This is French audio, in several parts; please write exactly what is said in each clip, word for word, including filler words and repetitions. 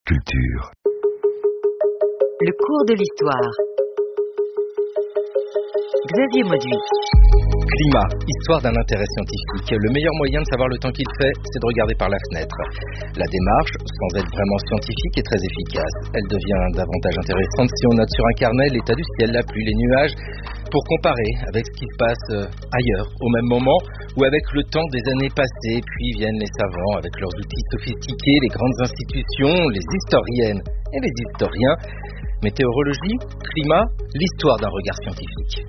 Culture. Le cours de l'histoire. Xavier Mauduit. Climat, histoire d'un intérêt scientifique. Le meilleur moyen de savoir le temps qu'il fait, c'est de regarder par la fenêtre. La démarche, sans être vraiment scientifique, est très efficace. Elle devient davantage intéressante si on note sur un carnet l'état du ciel, la pluie, les nuages, pour comparer avec ce qui se passe ailleurs, au même moment, ou avec le temps des années passées. Puis viennent les savants avec leurs outils sophistiqués, les grandes institutions, les historiennes et les historiens. Météorologie, climat, l'histoire d'un regard scientifique.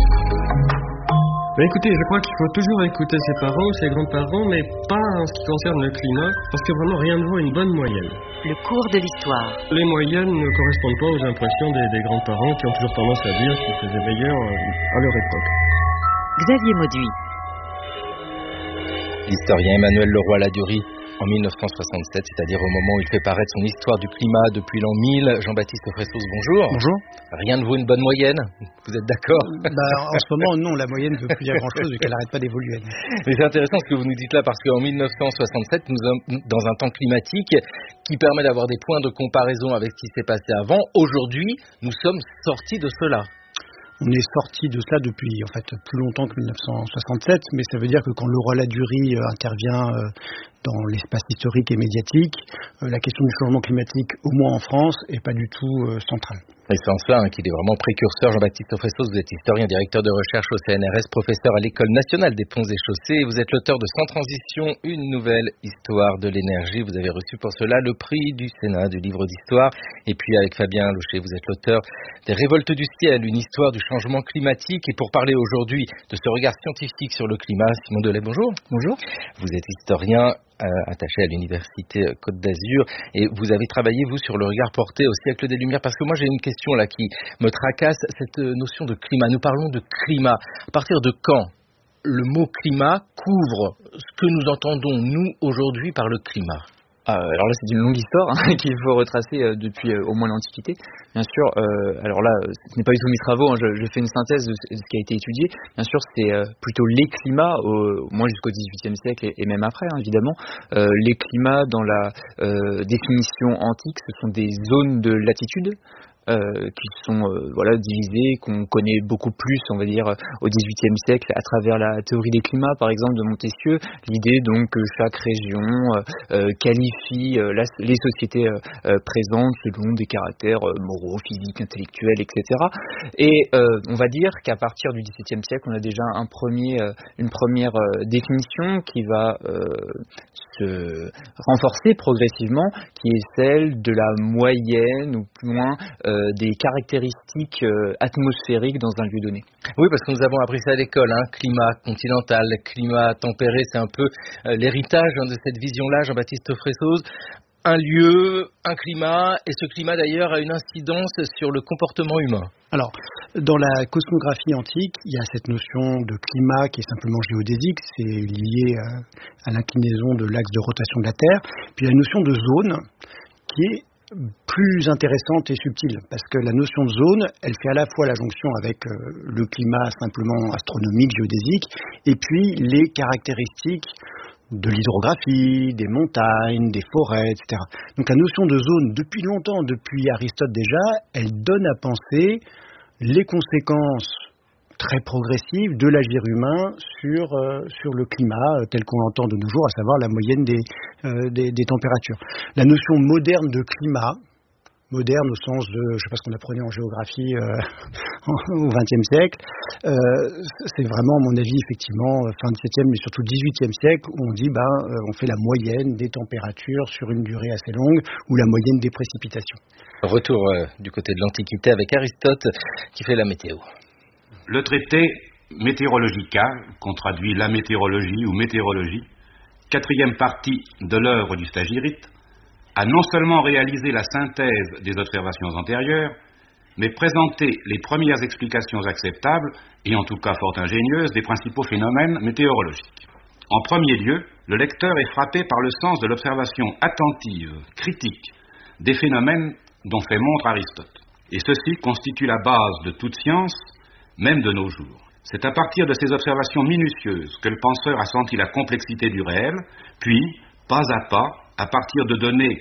Ben écoutez, je crois qu'il faut toujours écouter ses parents, ses grands-parents, mais pas en ce qui concerne le climat, parce que vraiment rien ne vaut une bonne moyenne. Le cours de l'histoire. Les moyennes ne correspondent pas aux impressions des, des grands-parents qui ont toujours tendance à dire qu'ils faisaient meilleur à leur époque. Xavier Mauduit. L'historien Emmanuel Leroy-Ladurie, en mille neuf cent soixante-sept, c'est-à-dire au moment où il fait paraître son histoire du climat depuis l'an mille. Jean-Baptiste Fressos, bonjour. Bonjour. Rien ne vaut une bonne moyenne, vous êtes d'accord? Bah, en ce moment, non, la moyenne ne veut plus dire grand-chose vu qu'elle n'arrête pas d'évoluer. Mais c'est intéressant ce que vous nous dites là, parce qu'en mille neuf cent soixante-sept, nous sommes dans un temps climatique qui permet d'avoir des points de comparaison avec ce qui s'est passé avant. Aujourd'hui, nous sommes sortis de cela. On est sorti de cela depuis en fait plus longtemps que mille neuf cent soixante-sept, mais ça veut dire que quand Leroy-Ladurie euh, intervient euh, dans l'espace historique et médiatique, euh, la question du changement climatique, au moins en France, est pas du tout euh, centrale. Et c'est en cela hein, qu'il est vraiment précurseur. Jean-Baptiste Fressos, vous êtes historien, directeur de recherche au C N R S, professeur à l'École nationale des ponts et chaussées. Et vous êtes l'auteur de Sans transition, une nouvelle histoire de l'énergie. Vous avez reçu pour cela le prix du Sénat du livre d'histoire. Et puis avec Fabien Locher, vous êtes l'auteur des Révoltes du ciel, une histoire du changement climatique. Et pour parler aujourd'hui de ce regard scientifique sur le climat, Simon Delay, bonjour. Bonjour. Vous êtes historien Euh, attaché à l'université Côte d'Azur, et vous avez travaillé, vous, sur le regard porté au siècle des Lumières, parce que moi j'ai une question là qui me tracasse, cette notion de climat. Nous parlons de climat. À partir de quand le mot climat couvre ce que nous entendons, nous, aujourd'hui, par le climat? Euh, alors là, c'est une longue histoire hein, qu'il faut retracer euh, depuis euh, au moins l'Antiquité. Bien sûr, euh, alors là, ce n'est pas du tout mes travaux, hein, je, je fais une synthèse de, de ce qui a été étudié. Bien sûr, c'est euh, plutôt les climats, au, au moins jusqu'au dix-huitième siècle et, et même après, hein, évidemment. Euh, les climats, dans la euh, définition antique, ce sont des zones de latitude. Euh, qui sont euh, voilà divisées, qu'on connaît beaucoup plus, on va dire, au dix-huitième siècle à travers la théorie des climats, par exemple, de Montesquieu. L'idée donc que chaque région euh, qualifie euh, la, les sociétés euh, présentes selon des caractères euh, moraux, physiques, intellectuels, et cetera. Et euh, on va dire qu'à partir du dix-septième siècle, on a déjà un premier, euh, une première euh, définition qui va euh, se renforcer progressivement, qui est celle de la moyenne ou plus loin euh, des caractéristiques euh, atmosphériques dans un lieu donné. Oui, parce que nous avons appris ça à l'école, hein, climat continental, climat tempéré, c'est un peu euh, l'héritage hein, de cette vision-là, Jean-Baptiste Fressos. Un lieu, un climat, et ce climat d'ailleurs a une incidence sur le comportement humain. Alors, dans la cosmographie antique, il y a cette notion de climat qui est simplement géodésique, c'est lié à, à l'inclinaison de l'axe de rotation de la Terre. Puis il y a une notion de zone qui est plus intéressante et subtile, parce que la notion de zone, elle fait à la fois la jonction avec euh, le climat simplement astronomique, géodésique, et puis les caractéristiques de l'hydrographie, des montagnes, des forêts, et cetera. Donc la notion de zone, depuis longtemps, depuis Aristote déjà, elle donne à penser les conséquences très progressives de l'agir humain sur, euh, sur le climat euh, tel qu'on l'entend de nos jours, à savoir la moyenne des, euh, des, des températures. La notion moderne de climat, moderne au sens de, je ne sais pas ce qu'on apprenait en géographie euh, au vingtième siècle, euh, c'est vraiment, à mon avis, effectivement, fin dix-septième, mais surtout dix-huitième siècle, où on dit, ben, euh, on fait la moyenne des températures sur une durée assez longue, ou la moyenne des précipitations. Retour euh, du côté de l'Antiquité avec Aristote, qui fait la météo. Le traité Météorologica, qu'on traduit la météorologie ou météorologie, quatrième partie de l'œuvre du stagirite, a non seulement réalisé la synthèse des observations antérieures, mais présenté les premières explications acceptables, et en tout cas fort ingénieuses, des principaux phénomènes météorologiques. En premier lieu, le lecteur est frappé par le sens de l'observation attentive, critique, des phénomènes dont fait montre Aristote. Et ceci constitue la base de toute science, même de nos jours. C'est à partir de ces observations minutieuses que le penseur a senti la complexité du réel, puis, pas à pas, à partir de données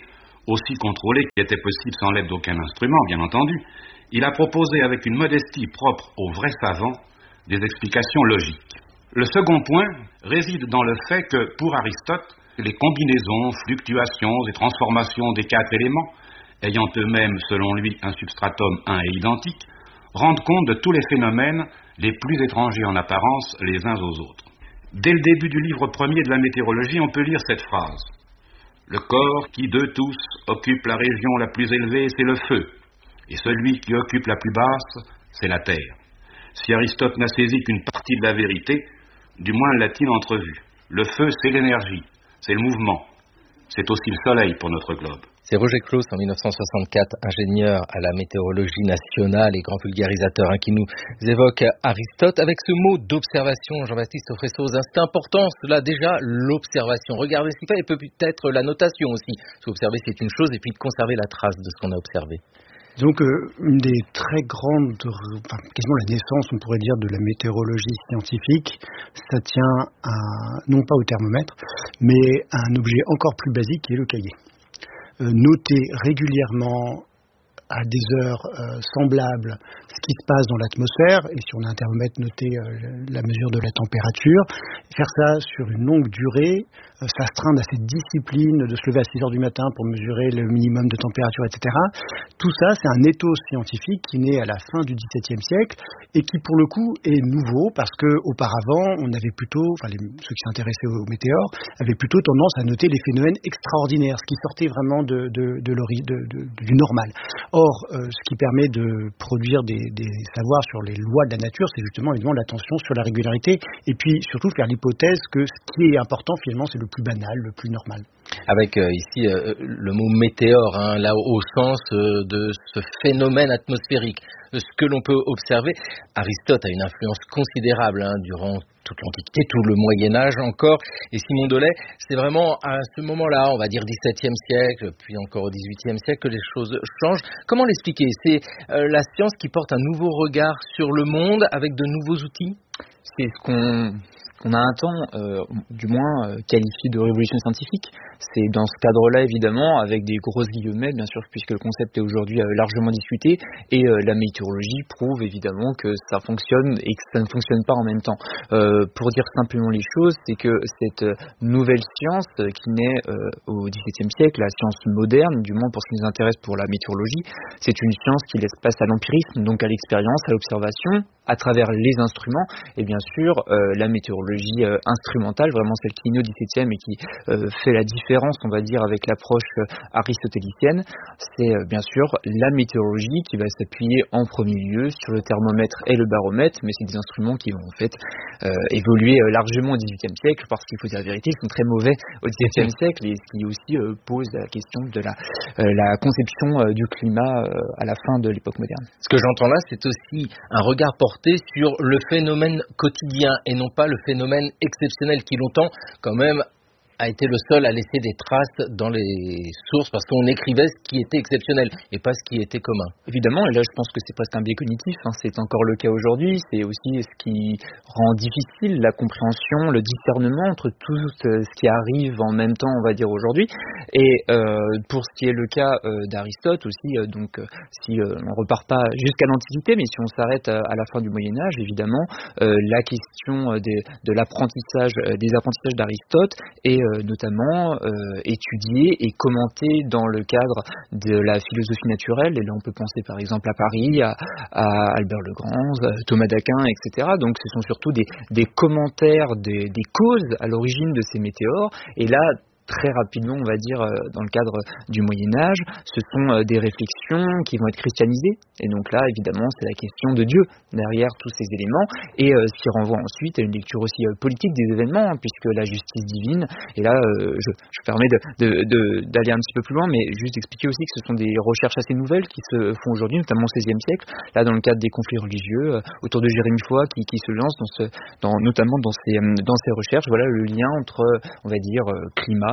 aussi contrôlée qu'il était possible sans l'aide d'aucun instrument, bien entendu, il a proposé avec une modestie propre aux vrais savants des explications logiques. Le second point réside dans le fait que, pour Aristote, les combinaisons, fluctuations et transformations des quatre éléments, ayant eux-mêmes, selon lui, un substratum un et identique, rendent compte de tous les phénomènes les plus étrangers en apparence les uns aux autres. Dès le début du livre premier de la météorologie, on peut lire cette phrase. Le corps qui, d'eux tous, occupe la région la plus élevée, c'est le feu, et celui qui occupe la plus basse, c'est la terre. Si Aristote n'a saisi qu'une partie de la vérité, du moins l'a-t-il entrevue. Le feu, c'est l'énergie, c'est le mouvement, c'est aussi le soleil pour notre globe. C'est Roger Claus, en mille neuf cent soixante-quatre, ingénieur à la météorologie nationale et grand vulgarisateur, hein, qui nous évoque Aristote avec ce mot d'observation. Jean-Baptiste Offressoz, c'est important, cela déjà, l'observation. Regardez ce qu'il fait et peut-être la notation aussi. Observer, c'est une chose, et puis de conserver la trace de ce qu'on a observé. Donc, euh, une des très grandes, enfin, quasiment la naissance, on pourrait dire, de la météorologie scientifique, ça tient à, non pas au thermomètre, mais à un objet encore plus basique qui est le cahier. Euh, noter régulièrement à des heures euh, semblables ce qui se passe dans l'atmosphère, et si on a un thermomètre, noter euh, la mesure de la température, faire ça sur une longue durée, euh, s'astreindre à cette discipline de se lever à six heures du matin pour mesurer le minimum de température, et cetera. Tout ça, c'est un ethos scientifique qui naît à la fin du dix-septième siècle et qui, pour le coup, est nouveau parce qu'auparavant, on avait plutôt, enfin les, ceux qui s'intéressaient aux météores, avaient plutôt tendance à noter les phénomènes extraordinaires, ce qui sortait vraiment de, de, de, de, de, du normal. Or, euh, ce qui permet de produire des, des savoirs sur les lois de la nature, c'est justement évidemment l'attention sur la régularité et puis surtout faire l'hypothèse que ce qui est important finalement c'est le plus banal, le plus normal. Avec euh, ici euh, le mot météore, hein, là au sens euh, de ce phénomène atmosphérique, de ce que l'on peut observer. Aristote a une influence considérable hein, durant toute l'Antiquité, tout le Moyen-Âge encore, et Simon Dolay, c'est vraiment à ce moment-là, on va dire dix-septième siècle, puis encore au dix-huitième siècle, que les choses changent. Comment l'expliquer? C'est euh, la science qui porte un nouveau regard sur le monde avec de nouveaux outils? C'est ce qu'on... On a un temps, euh, du moins, euh, qualifié de révolution scientifique. C'est dans ce cadre-là, évidemment, avec des grosses guillemets, bien sûr, puisque le concept est aujourd'hui euh, largement discuté. Et euh, la météorologie prouve, évidemment, que ça fonctionne et que ça ne fonctionne pas en même temps. Euh, pour dire simplement les choses, c'est que cette nouvelle science euh, qui naît euh, au dix-septième siècle, la science moderne, du moins pour ce qui nous intéresse pour la météorologie, c'est une science qui laisse place à l'empirisme, donc à l'expérience, à l'observation, à travers les instruments, et bien sûr, euh, la météorologie Euh, instrumentale, vraiment celle qui est née au dix-septième et qui euh, fait la différence, on va dire, avec l'approche euh, aristotélicienne, c'est euh, bien sûr la météorologie qui va s'appuyer en premier lieu sur le thermomètre et le baromètre, mais c'est des instruments qui vont en fait euh, évoluer euh, largement au dix-huitième siècle, parce qu'il faut dire la vérité, ils sont très mauvais au dix-septième siècle, et ce qui aussi euh, pose la question de la, euh, la conception euh, du climat euh, à la fin de l'époque moderne. Ce que j'entends là, c'est aussi un regard porté sur le phénomène quotidien et non pas le phénomène exceptionnel qui longtemps quand même a été le seul à laisser des traces dans les sources parce qu'on écrivait ce qui était exceptionnel et pas ce qui était commun. Évidemment, et là je pense que c'est presque un biais cognitif, hein, c'est encore le cas aujourd'hui, c'est aussi ce qui rend difficile la compréhension, le discernement entre tout ce qui arrive en même temps, on va dire aujourd'hui, et euh, pour ce qui est le cas euh, d'Aristote aussi, euh, donc euh, si euh, on repart pas jusqu'à l'Antiquité, mais si on s'arrête à, à la fin du Moyen-Âge, évidemment, euh, la question des, de l'apprentissage, euh, des apprentissages d'Aristote est euh, notamment euh, étudié et commenté dans le cadre de la philosophie naturelle, et là on peut penser par exemple à Paris, à, à Albert le Grand, Thomas d'Aquin, et cetera. Donc ce sont surtout des, des commentaires des, des causes à l'origine de ces météores, et là très rapidement, on va dire, dans le cadre du Moyen-Âge, ce sont des réflexions qui vont être christianisées. Et donc là, évidemment, c'est la question de Dieu derrière tous ces éléments, et euh, ce qui renvoie ensuite à une lecture aussi euh, politique des événements, hein, puisque la justice divine, et là, euh, je, je permets de, de, de, d'aller un petit peu plus loin, mais juste expliquer aussi que ce sont des recherches assez nouvelles qui se font aujourd'hui, notamment au seizième siècle, là, dans le cadre des conflits religieux, euh, autour de Jérémie Foix, qui, qui se lance dans ce, dans, notamment dans ces, dans ces recherches, voilà le lien entre, on va dire, euh, climat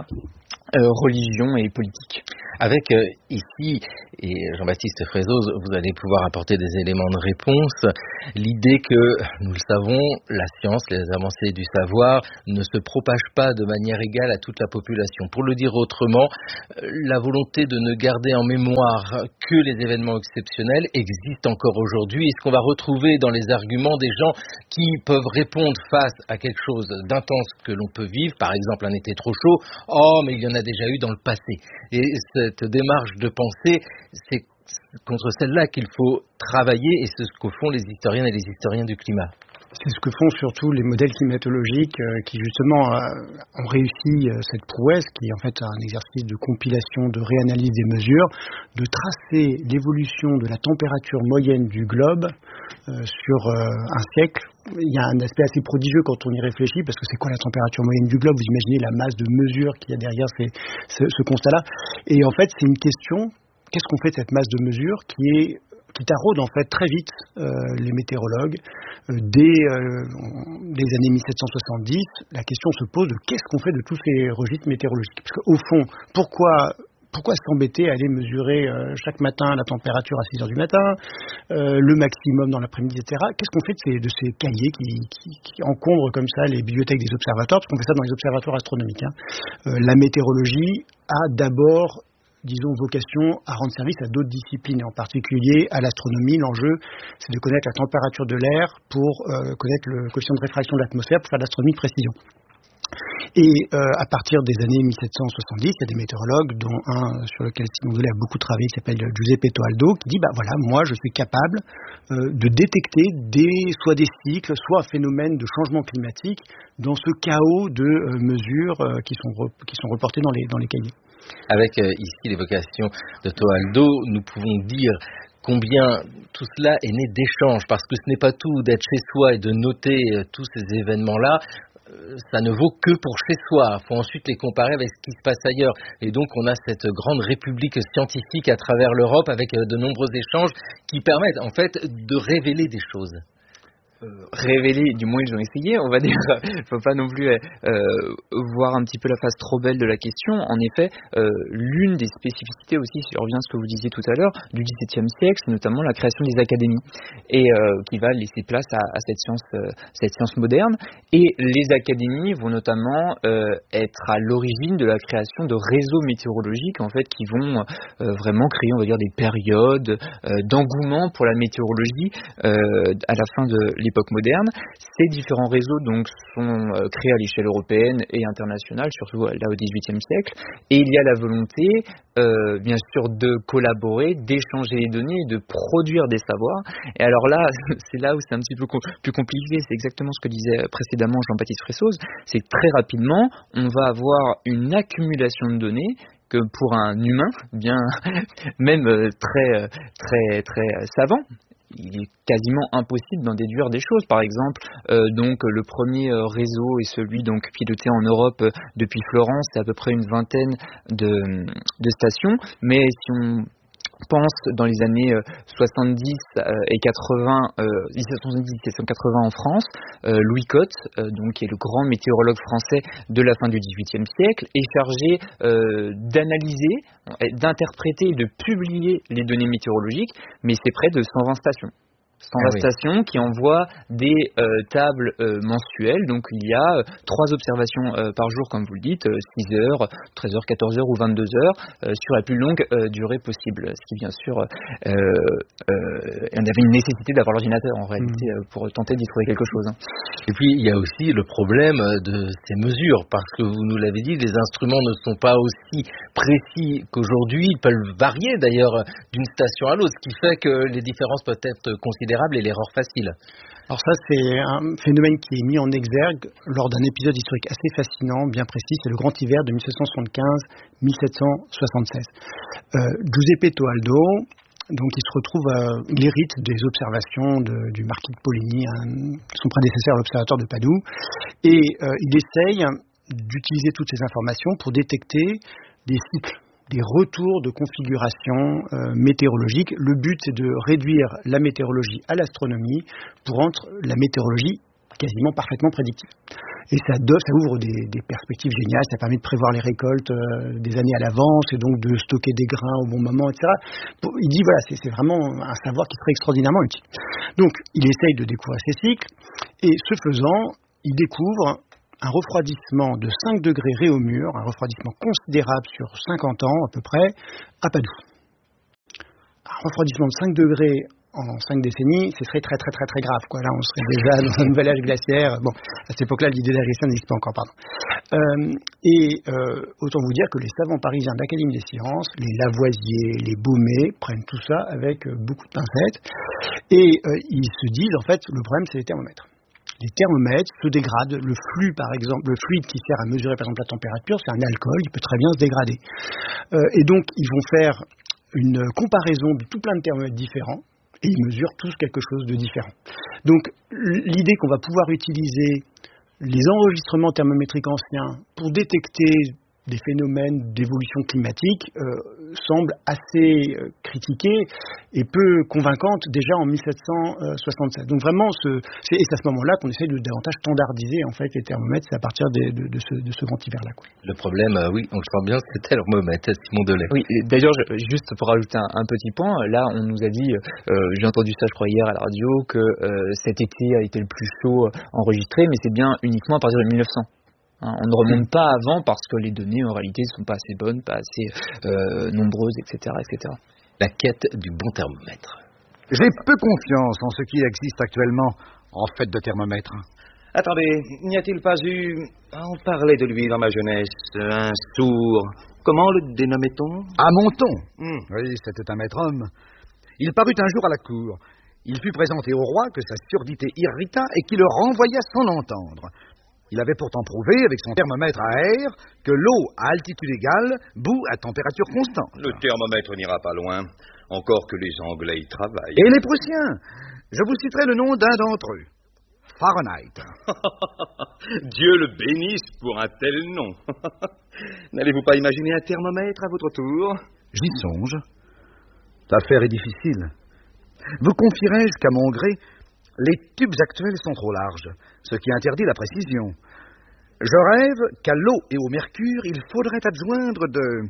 euh, religion et politique. Avec euh, ici, et Jean-Baptiste Frézoz, vous allez pouvoir apporter des éléments de réponse, l'idée que, nous le savons, la science, les avancées du savoir ne se propagent pas de manière égale à toute la population. Pour le dire autrement, la volonté de ne garder en mémoire que les événements exceptionnels existe encore aujourd'hui. Et ce qu'on va retrouver dans les arguments des gens qui peuvent répondre face à quelque chose d'intense que l'on peut vivre, par exemple un été trop chaud, oh mais il y en a déjà eu dans le passé. Et cette démarche de pensée, c'est contre celle-là qu'il faut travailler, et c'est ce que font les historiennes et les historiens du climat. C'est ce que font surtout les modèles climatologiques euh, qui justement euh, ont réussi euh, cette prouesse, qui est en fait un exercice de compilation, de réanalyse des mesures, de tracer l'évolution de la température moyenne du globe euh, sur euh, un siècle. Il y a un aspect assez prodigieux quand on y réfléchit, parce que c'est quoi la température moyenne du globe? Vous imaginez la masse de mesures qu'il y a derrière ces, ce, ce constat-là. Et en fait, c'est une question, qu'est-ce qu'on fait de cette masse de mesures qui est qui taraude en fait très vite euh, les météorologues. Euh, dès euh, les années mille sept cent soixante-dix, la question se pose de qu'est-ce qu'on fait de tous ces registres météorologiques. Parce qu'au fond, pourquoi... Pourquoi s'embêter à aller mesurer euh, chaque matin la température à six heures du matin, euh, le maximum dans l'après-midi, et cetera. Qu'est-ce qu'on fait de ces, de ces cahiers qui, qui, qui encombrent comme ça les bibliothèques des observatoires? Parce qu'on fait ça dans les observatoires astronomiques. Hein. Euh, la météorologie a d'abord, disons, vocation à rendre service à d'autres disciplines, et en particulier à l'astronomie. L'enjeu, c'est de connaître la température de l'air pour euh, connaître le coefficient de réfraction de l'atmosphère, pour faire de l'astronomie de précision. Et euh, à partir des années mille sept cent soixante-dix, il y a des météorologues, dont un sur lequel Simon Dolé a beaucoup travaillé, qui s'appelle Giuseppe Toaldo, qui dit bah voilà, moi je suis capable euh, de détecter des, soit des cycles, soit un phénomène de changement climatique dans ce chaos de euh, mesures euh, qui sont re, qui sont reportées dans les dans les cahiers. Avec euh, ici l'évocation de Toaldo, nous pouvons dire combien tout cela est né d'échanges, parce que ce n'est pas tout d'être chez soi et de noter euh, tous ces événements-là. Ça ne vaut que pour chez soi. Il faut ensuite les comparer avec ce qui se passe ailleurs. Et donc, on a cette grande république scientifique à travers l'Europe avec de nombreux échanges qui permettent, en fait, de révéler des choses. Euh, révéler, du moins ils ont essayé, on va dire. Il ne faut pas non plus euh, voir un petit peu la face trop belle de la question. En effet, euh, l'une des spécificités aussi, si je reviens à ce que vous disiez tout à l'heure, du dix-septième siècle, c'est notamment la création des académies, et euh, qui va laisser place à, à cette science, euh, cette science moderne. Et les académies vont notamment euh, être à l'origine de la création de réseaux météorologiques, en fait, qui vont euh, vraiment créer, on va dire, des périodes euh, d'engouement pour la météorologie euh, à la fin de l'époque moderne. Ces différents réseaux donc sont euh, créés à l'échelle européenne et internationale, surtout là au dix-huitième siècle, et il y a la volonté euh, bien sûr de collaborer, d'échanger les données et de produire des savoirs. Et alors là, c'est là où c'est un petit peu com- plus compliqué, c'est exactement ce que disait précédemment Jean-Baptiste Frézoz, c'est que très rapidement, on va avoir une accumulation de données que pour un humain, bien même euh, très très très savant, il est quasiment impossible d'en déduire des choses. Par exemple, euh, donc le premier euh, réseau est celui donc piloté en Europe euh, depuis Florence, c'est à peu près une vingtaine de, de stations. Mais si on pense dans les années soixante-dix et quatre-vingts, euh, soixante-dix et quatre-vingts en France, euh, Louis Cotte, euh, donc qui est le grand météorologue français de la fin du dix-huitième siècle, est chargé euh, d'analyser, d'interpréter et de publier les données météorologiques, mais c'est près de cent vingt stations. cent vingt ah oui. stations qui envoient des euh, tables euh, mensuelles. Donc il y a euh, trois observations euh, par jour, comme vous le dites, euh, six heures, treize heures, quatorze heures ou vingt-deux heures, euh, sur la plus longue euh, durée possible. Ce qui, bien sûr, euh, euh, on avait une nécessité d'avoir l'ordinateur, en réalité, mmh. euh, pour tenter d'y trouver quelque chose. Hein. Et puis, il y a aussi le problème de ces mesures, parce que vous nous l'avez dit, les instruments ne sont pas aussi précis qu'aujourd'hui. Ils peuvent varier, d'ailleurs, d'une station à l'autre, ce qui fait que les différences peuvent être considérables et l'erreur facile. Alors ça, c'est un phénomène qui est mis en exergue lors d'un épisode historique assez fascinant, bien précis, c'est le Grand Hiver de mille sept cent soixante-quinze à mille sept cent soixante-seize. Euh, Giuseppe Toaldo, donc il se retrouve, euh, il hérite des observations de, du marquis de Poligny, un, son prédécesseur à l'observatoire de Padoue, et euh, il essaye d'utiliser toutes ces informations pour détecter des cycles, des retours de configuration euh, météorologique. Le but, c'est de réduire la météorologie à l'astronomie pour rendre la météorologie quasiment parfaitement prédictive. Et ça, donne, ça ouvre des, des perspectives géniales, ça permet de prévoir les récoltes euh, des années à l'avance et donc de stocker des grains au bon moment, et cetera. Pour, il dit voilà, c'est, c'est vraiment un savoir qui serait extraordinairement utile. Donc il essaye de découvrir ces cycles et ce faisant, il découvre un refroidissement de cinq degrés Réaumur, un refroidissement considérable sur cinquante ans à peu près, à Padoue. Un refroidissement de cinq degrés en cinq décennies, ce serait très très très très grave, quoi. Là, on serait déjà dans un nouvel âge glaciaire. Bon, à cette époque-là, l'idée d'agression n'existe pas encore, pardon. Euh, et euh, autant vous dire que les savants parisiens de l'Académie des sciences, les Lavoisier, les Baumet, prennent tout ça avec euh, beaucoup de pincettes. Et euh, ils se disent, en fait, le problème, c'est les thermomètres. Les thermomètres se dégradent. Le flux, par exemple, le fluide qui sert à mesurer, par exemple, la température, c'est un alcool, il peut très bien se dégrader. Euh, et donc, ils vont faire une comparaison de tout plein de thermomètres différents. Et ils mesurent tous quelque chose de différent. Donc l'idée qu'on va pouvoir utiliser les enregistrements thermométriques anciens pour détecter des phénomènes d'évolution climatique euh, semble assez euh, critiquée et peu convaincante déjà en mille sept cent soixante-sept. Donc vraiment, ce, c'est, et c'est à ce moment-là qu'on essaie de davantage standardiser en fait les thermomètres, c'est à partir de, de, de, ce, de ce grand hiver-là, quoi. Le problème, euh, oui, on le sent bien, c'est le thermomètre, Simon Delay. Oui, d'ailleurs, je, juste pour rajouter un, un petit point, là on nous a dit, euh, j'ai entendu ça je crois hier à la radio, que euh, cet été a été le plus chaud enregistré, mais c'est bien uniquement à partir de mille neuf cents. Hein, on ne remonte pas avant parce que les données en réalité ne sont pas assez bonnes, pas assez euh, nombreuses, et cetera, et cetera. La quête du bon thermomètre. J'ai peu confiance en ce qui existe actuellement en fait de thermomètre. Attendez, n'y a-t-il pas eu... On parlait de lui dans ma jeunesse, un sourd. Comment le dénommait-on? À Monton. Hmm. Oui, c'était un maître homme. Il parut un jour à la cour. Il fut présenté au roi que sa surdité irrita et qui le renvoya sans l'entendre. Il avait pourtant prouvé, avec son thermomètre à air, que l'eau à altitude égale bout à température constante. Le thermomètre n'ira pas loin, encore que les Anglais y travaillent. Et les Prussiens. Je vous citerai le nom d'un d'entre eux. Fahrenheit. Dieu le bénisse pour un tel nom. N'allez-vous pas imaginer un thermomètre à votre tour? J'y songe. L'affaire est difficile. Vous confierai-je qu'à mon gré, les tubes actuels sont trop larges, ce qui interdit la précision. Je rêve qu'à l'eau et au mercure, il faudrait adjoindre de...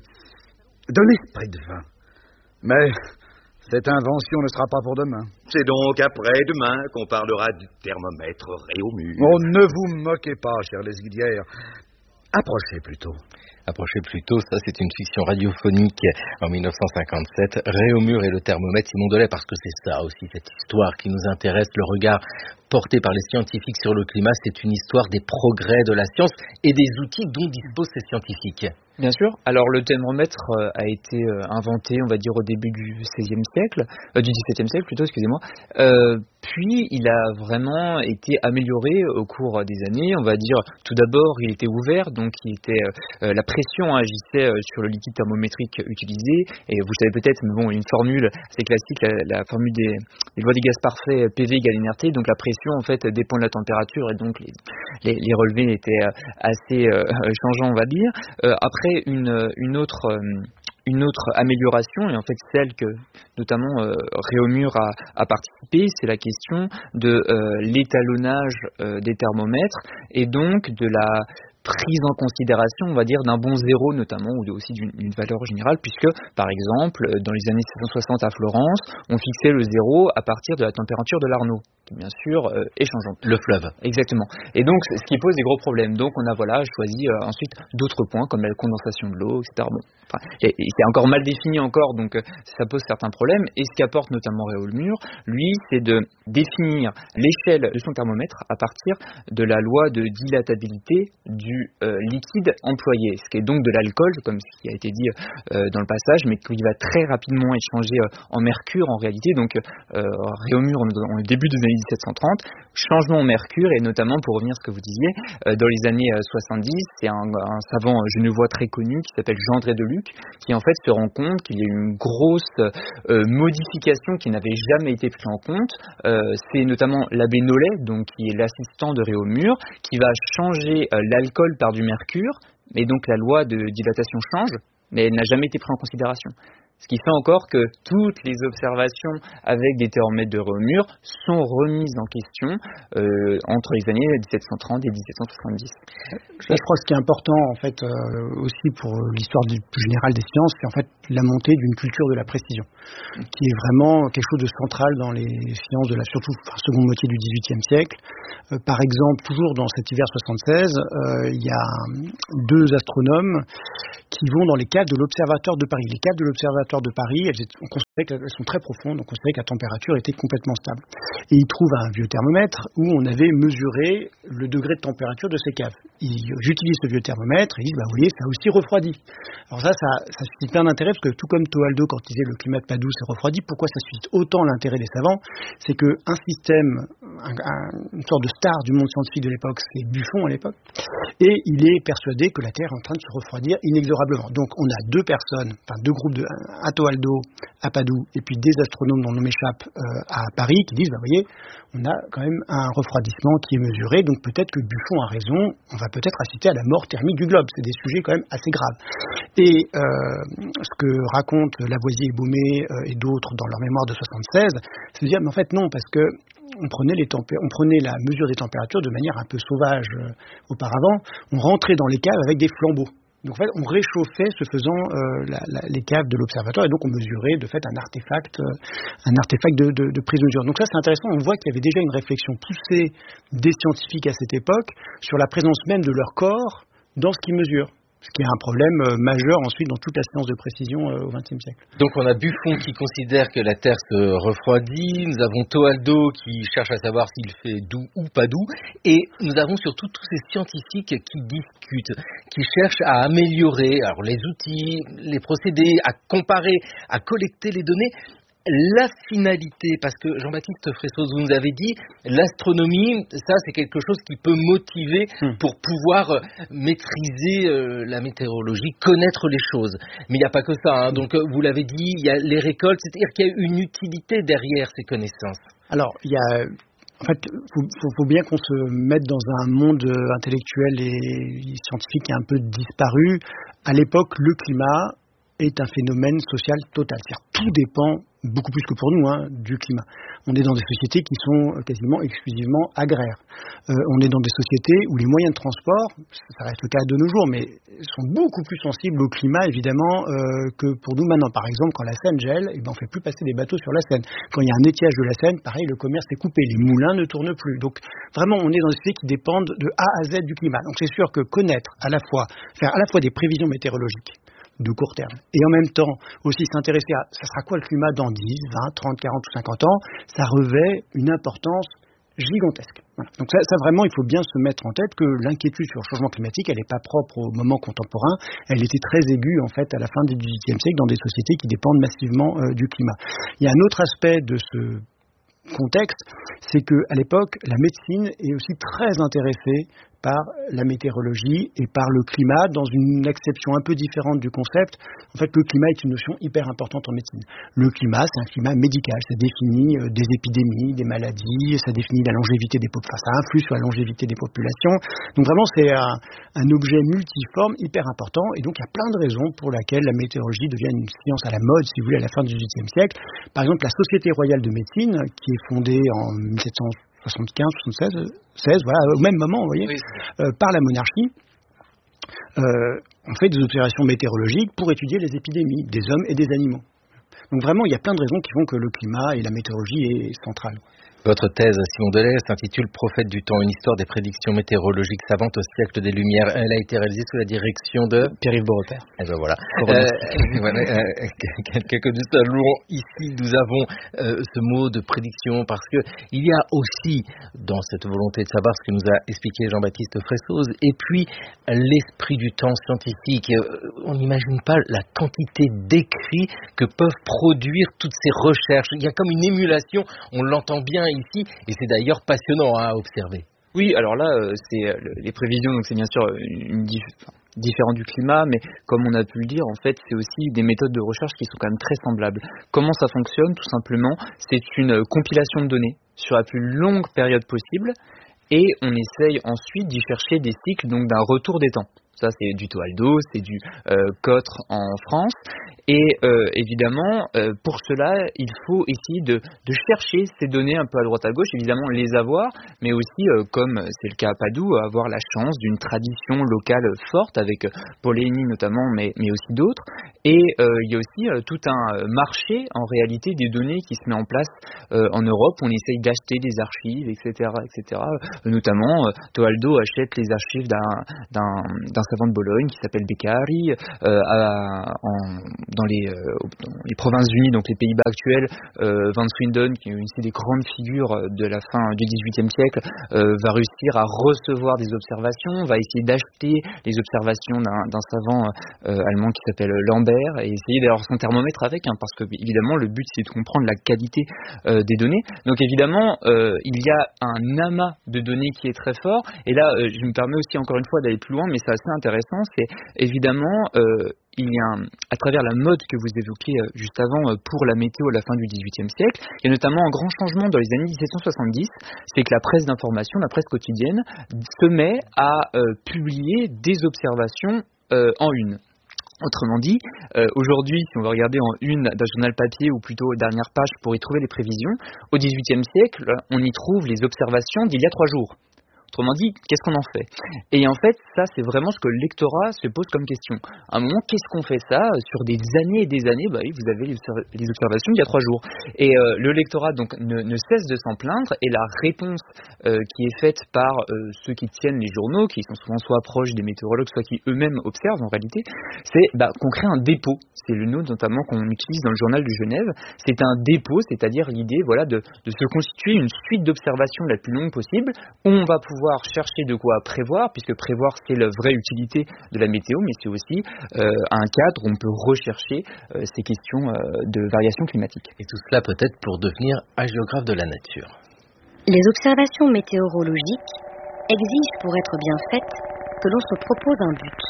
de l'esprit de vin. Mais cette invention ne sera pas pour demain. C'est donc après-demain qu'on parlera du thermomètre Réaumur. Oh, ne vous moquez pas, chère Lesguillière. Approchez plutôt. Approchez plutôt, ça c'est une fiction radiophonique en mille neuf cent cinquante-sept. Réaumur et le thermomètre, Simon Delay, parce que c'est ça aussi, cette histoire qui nous intéresse, le regard porté par les scientifiques sur le climat, c'est une histoire des progrès de la science et des outils dont disposent ces scientifiques. Bien sûr. Alors le thermomètre euh, a été euh, inventé, on va dire, au début du seizième siècle, euh, du dix-septième siècle plutôt, excusez-moi. Euh, puis il a vraiment été amélioré au cours des années. On va dire, tout d'abord, il était ouvert, donc il était euh, la pression agissait euh, sur le liquide thermométrique utilisé. Et vous savez peut-être, mais bon, une formule assez classique, la, la formule des, des lois des gaz parfaits, P V égale N R T. Donc la pression en fait dépend de la température et donc les, les, les relevés étaient assez euh, changeants, on va dire. Euh, après Une, une, autre, une autre amélioration, et en fait celle que notamment euh, Réaumur a, a participé, c'est la question de euh, l'étalonnage euh, des thermomètres et donc de la prise en considération, on va dire, d'un bon zéro notamment, ou aussi d'une, d'une valeur générale, puisque, par exemple, dans les années sept cent soixante à Florence, on fixait le zéro à partir de la température de l'Arno, qui est bien sûr euh, est changeante. Le fleuve. Exactement. Et donc, ce qui pose des gros problèmes. Donc, on a voilà choisi euh, ensuite d'autres points, comme la condensation de l'eau, et cetera. Bon, enfin, et, et c'est encore mal défini encore, donc euh, ça pose certains problèmes. Et ce qu'apporte notamment Réaumur, lui, c'est de définir l'échelle de son thermomètre à partir de la loi de dilatabilité du Euh, liquide employé, ce qui est donc de l'alcool, comme ce qui a été dit euh, dans le passage, mais qui va très rapidement être changé euh, en mercure en réalité. Donc euh, Réaumur, en le début des années dix-sept cent trente, changement en mercure, et notamment pour revenir à ce que vous disiez, euh, dans les années euh, soixante-dix, c'est un, un savant genevois très connu qui s'appelle Jean-André Deluc, qui en fait se rend compte qu'il y a une grosse euh, modification qui n'avait jamais été prise en compte. Euh, c'est notamment l'abbé Nollet, donc qui est l'assistant de Réaumur, qui va changer euh, l'alcool par du mercure, et donc la loi de dilatation change, mais elle n'a jamais été prise en considération. Ce qui fait encore que toutes les observations avec des thermomètres de Réaumur sont remises en question euh, entre les années dix-sept cent trente et dix-sept cent soixante-dix. Là, je crois que ce qui est important en fait euh, aussi pour l'histoire du, plus générale des sciences, c'est en fait la montée d'une culture de la précision, qui est vraiment quelque chose de central dans les sciences de la surtout enfin, seconde moitié du dix-huitième siècle. Euh, par exemple, toujours dans cet hiver soixante-seize, euh, il y a deux astronomes qui vont dans les caves de l'Observatoire de Paris. Les caves de l'Observatoire de Paris, elles, on considérait qu'elles sont très profondes, on considérait que la température était complètement stable. Et ils trouvent un vieux thermomètre où on avait mesuré le degré de température de ces caves. Ils utilisent ce vieux thermomètre et ils disent, bah, vous voyez, ça a aussi refroidi. Alors ça, ça, ça suscite plein d'intérêt parce que tout comme Toaldo, quand il disait le climat de Padoue s'est refroidi, pourquoi ça suscite autant l'intérêt des savants? C'est qu'un système, un, un, une sorte de star du monde scientifique de l'époque, c'est Buffon à l'époque, et il est persuadé que la Terre est en train de se refroidir inexorablement. Donc on a deux personnes, enfin deux groupes, de, à Toaldo, à Padoue, et puis des astronomes dont le nom m'échappe euh, à Paris, qui disent, bah, vous voyez, on a quand même un refroidissement qui est mesuré, donc peut-être que Buffon a raison, on va peut-être assister à la mort thermique du globe. C'est des sujets quand même assez graves. Et euh, ce que racontent Lavoisier et Baumet euh, et d'autres dans leur mémoire de soixante-seize, c'est de dire, mais en fait non, parce que on prenait, les tempé- on prenait la mesure des températures de manière un peu sauvage euh, auparavant, on rentrait dans les caves avec des flambeaux. Donc en fait, on réchauffait, ce faisant, euh, la, la, les caves de l'observatoire, et donc on mesurait de fait un artefact, euh, un artefact de, de, de prise de mesure. Donc ça, c'est intéressant. On voit qu'il y avait déjà une réflexion poussée des scientifiques à cette époque sur la présence même de leur corps dans ce qu'ils mesurent. Ce qui est un problème euh, majeur ensuite dans toute la science de précision euh, au vingtième siècle. Donc on a Buffon qui considère que la Terre se refroidit, nous avons Toaldo qui cherche à savoir s'il fait doux ou pas doux, et nous avons surtout tous ces scientifiques qui discutent, qui cherchent à améliorer alors, les outils, les procédés, à comparer, à collecter les données. La finalité, parce que Jean-Baptiste Fressoz, vous nous avez dit, l'astronomie, ça c'est quelque chose qui peut motiver pour pouvoir maîtriser euh, la météorologie, connaître les choses. Mais il n'y a pas que ça, hein. Donc vous l'avez dit, il y a les récoltes, c'est-à-dire qu'il y a une utilité derrière ces connaissances. Alors, il y a... En fait, il faut, faut, faut bien qu'on se mette dans un monde intellectuel et scientifique qui est un peu disparu. À l'époque, le climat est un phénomène social total. C'est-à-dire tout dépend, beaucoup plus que pour nous, hein, du climat. On est dans des sociétés qui sont quasiment exclusivement agraires. Euh, on est dans des sociétés où les moyens de transport, ça reste le cas de nos jours, mais sont beaucoup plus sensibles au climat, évidemment, euh, que pour nous maintenant. Par exemple, quand la Seine gèle, eh ben, on ne fait plus passer des bateaux sur la Seine. Quand il y a un étiage de la Seine, pareil, le commerce est coupé, les moulins ne tournent plus. Donc, vraiment, on est dans des sociétés qui dépendent de A à Z du climat. Donc, c'est sûr que connaître à la fois, faire à la fois des prévisions météorologiques de court terme, et en même temps aussi s'intéresser à ça sera quoi le climat dans dix, vingt, trente, quarante ou cinquante ans, ça revêt une importance gigantesque. Voilà. Donc ça, ça vraiment, il faut bien se mettre en tête que l'inquiétude sur le changement climatique, elle n'est pas propre au moment contemporain, elle était très aiguë en fait à la fin du dix-huitième siècle dans des sociétés qui dépendent massivement euh, du climat. Il y a un autre aspect de ce contexte, c'est qu'à l'époque, la médecine est aussi très intéressée par la météorologie et par le climat, dans une acception un peu différente du concept. En fait, le climat est une notion hyper importante en médecine. Le climat, c'est un climat médical, ça définit euh, des épidémies, des maladies, ça définit la longévité des populations, ça influe sur la longévité des populations. Donc vraiment, c'est un, un objet multiforme hyper important, et donc il y a plein de raisons pour lesquelles la météorologie devient une science à la mode, si vous voulez, à la fin du dix-huitième siècle. Par exemple, la Société royale de médecine, qui est fondée en mille sept cent soixante-quinze, soixante-seize, seize, voilà, au même moment, vous voyez, oui. euh, par la monarchie, euh, on fait des observations météorologiques pour étudier les épidémies des hommes et des animaux. Donc vraiment, il y a plein de raisons qui font que le climat et la météorologie est centrale. Votre thèse, Simon Delez, s'intitule « Prophète du temps, une histoire des prédictions météorologiques savantes au siècle des Lumières ». Elle a été réalisée sous la direction de Pierre-Yves Beaurepaire. Et ben voilà. Euh, voilà euh, quelques de salons ici, nous avons euh, ce mot de prédiction parce que il y a aussi dans cette volonté de savoir ce que nous a expliqué Jean-Baptiste Fressoz, et puis l'esprit du temps scientifique. On n'imagine pas la quantité d'écrits que peuvent produire toutes ces recherches. Il y a comme une émulation, on l'entend bien ici, et c'est d'ailleurs passionnant à observer. Oui, alors là, euh, c'est euh, les prévisions, donc c'est bien sûr une dif- différent du climat, mais comme on a pu le dire, en fait, c'est aussi des méthodes de recherche qui sont quand même très semblables. Comment ça fonctionne? Tout simplement, c'est une compilation de données sur la plus longue période possible, et on essaye ensuite d'y chercher des cycles, donc d'un retour des temps. Ça, c'est du Toaldo, c'est du euh, Cotre en France. Et euh, évidemment, euh, pour cela, il faut essayer de, de chercher ces données un peu à droite à gauche, évidemment les avoir, mais aussi, euh, comme c'est le cas à Padoue, avoir la chance d'une tradition locale forte, avec euh, Poléni notamment, mais, mais aussi d'autres. Et euh, il y a aussi euh, tout un marché, en réalité, des données qui se met en place euh, en Europe. On essaye d'acheter des archives, et cetera, et cetera. Euh, notamment, euh, Toaldo achète les archives d'un, d'un, d'un savant de Bologne qui s'appelle Beccari, euh, à, en, dans, les, euh, dans les Provinces-Unies, donc les Pays-Bas actuels. euh, Van Swindon, qui est une des grandes figures de la fin du dix-huitième siècle, euh, va réussir à recevoir des observations, va essayer d'acheter les observations d'un, d'un savant euh, allemand qui s'appelle Lambert, et essayer d'avoir son thermomètre avec, hein, parce que évidemment le but c'est de comprendre la qualité euh, des données. Donc évidemment euh, il y a un amas de données qui est très fort, et là euh, je me permets aussi encore une fois d'aller plus loin, mais c'est assez intéressant, c'est évidemment euh, il y a, un, à travers la mode que vous évoquiez euh, juste avant euh, pour la météo à la fin du dix-huitième siècle, il y a notamment un grand changement dans les années dix-sept cent soixante-dix, c'est que la presse d'information, la presse quotidienne, se met à euh, publier des observations euh, en une. Autrement dit, euh, aujourd'hui, si on va regarder en une d'un journal papier ou plutôt aux dernières pages pour y trouver les prévisions, au dix-huitième siècle, on y trouve les observations d'il y a trois jours. Autrement dit, qu'est-ce qu'on en fait? Et en fait, ça, c'est vraiment ce que le lectorat se pose comme question. À un moment, qu'est-ce qu'on fait ça? Sur des années et des années, bah oui, vous avez les observations d'il y a trois jours. Et euh, le lectorat donc ne, ne cesse de s'en plaindre, et la réponse euh, qui est faite par euh, ceux qui tiennent les journaux, qui sont souvent soit proches des météorologues, soit qui eux-mêmes observent en réalité, c'est bah, qu'on crée un dépôt. C'est le nom notamment qu'on utilise dans le journal du Genève. C'est un dépôt, c'est-à-dire l'idée voilà, de, de se constituer une suite d'observations la plus longue possible, où on va pouvoir pouvoir chercher de quoi prévoir, puisque prévoir c'est la vraie utilité de la météo, mais c'est aussi euh, un cadre où on peut rechercher euh, ces questions euh, de variation climatique. Et tout cela peut-être pour devenir hagiographe de la nature. Les observations météorologiques exigent pour être bien faites que l'on se propose un but.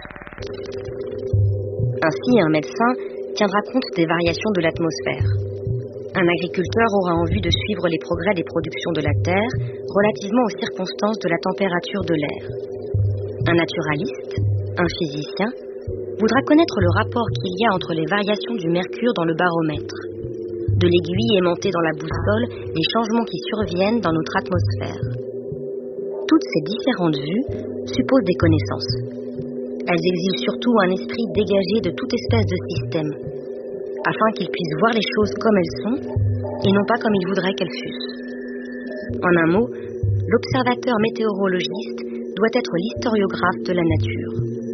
Ainsi, un médecin tiendra compte des variations de l'atmosphère. Un agriculteur aura envie de suivre les progrès des productions de la terre relativement aux circonstances de la température de l'air. Un naturaliste, un physicien, voudra connaître le rapport qu'il y a entre les variations du mercure dans le baromètre, de l'aiguille aimantée dans la boussole, les changements qui surviennent dans notre atmosphère. Toutes ces différentes vues supposent des connaissances. Elles exigent surtout un esprit dégagé de toute espèce de système, afin qu'ils puissent voir les choses comme elles sont, et non pas comme ils voudraient qu'elles fussent. En un mot, l'observateur météorologiste doit être l'historiographe de la nature.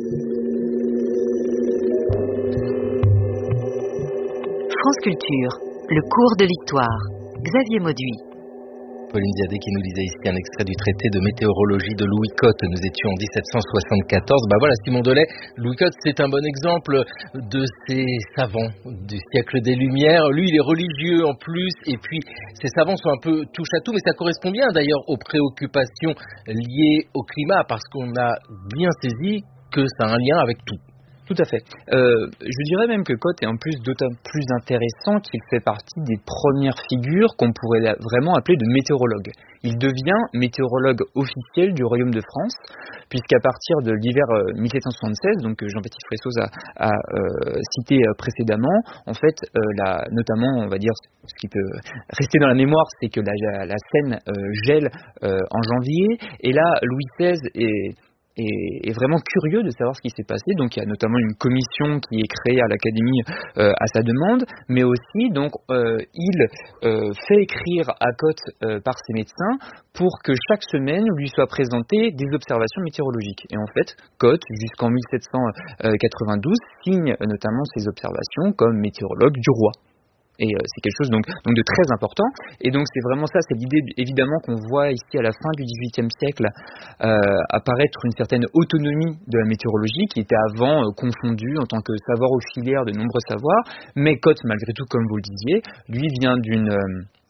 France Culture, le cours de l'histoire. Xavier Mauduit. Pauline Ziadé qui nous lisait ici un extrait du traité de météorologie de Louis Cotte. Nous étions en dix-sept cent soixante-quatorze. Ben voilà, Simon Delay, Louis Cotte, c'est un bon exemple de ces savants du siècle des Lumières. Lui, il est religieux en plus, et puis ces savants sont un peu touche à tout, mais ça correspond bien d'ailleurs aux préoccupations liées au climat, parce qu'on a bien saisi que ça a un lien avec tout. Tout à fait. Euh, je dirais même que Cotte est en plus d'autant plus intéressant qu'il fait partie des premières figures qu'on pourrait vraiment appeler de météorologue. Il devient météorologue officiel du Royaume de France, puisqu'à partir de l'hiver mille sept cent soixante-seize, donc Jean-Baptiste Fressoz a, a euh, cité précédemment, en fait, euh, la, notamment, on va dire, ce qui peut rester dans la mémoire, c'est que la, la Seine euh, gèle euh, en janvier, et là, Louis seize est est, est vraiment curieux de savoir ce qui s'est passé. Donc il y a notamment une commission qui est créée à l'Académie euh, à sa demande, mais aussi donc euh, il euh, fait écrire à Cotte euh, par ses médecins pour que chaque semaine lui soient présentées des observations météorologiques. Et en fait, Cotte, jusqu'en mille sept cent quatre-vingt-douze, signe notamment ces observations comme météorologue du roi. Et euh, c'est quelque chose donc, donc de très important. Et donc c'est vraiment ça, c'est l'idée évidemment qu'on voit ici à la fin du dix-huitième siècle euh, apparaître une certaine autonomie de la météorologie qui était avant euh, confondue en tant que savoir auxiliaire de nombreux savoirs. Mais Cotte, malgré tout, comme vous le disiez, lui vient d'une... Euh,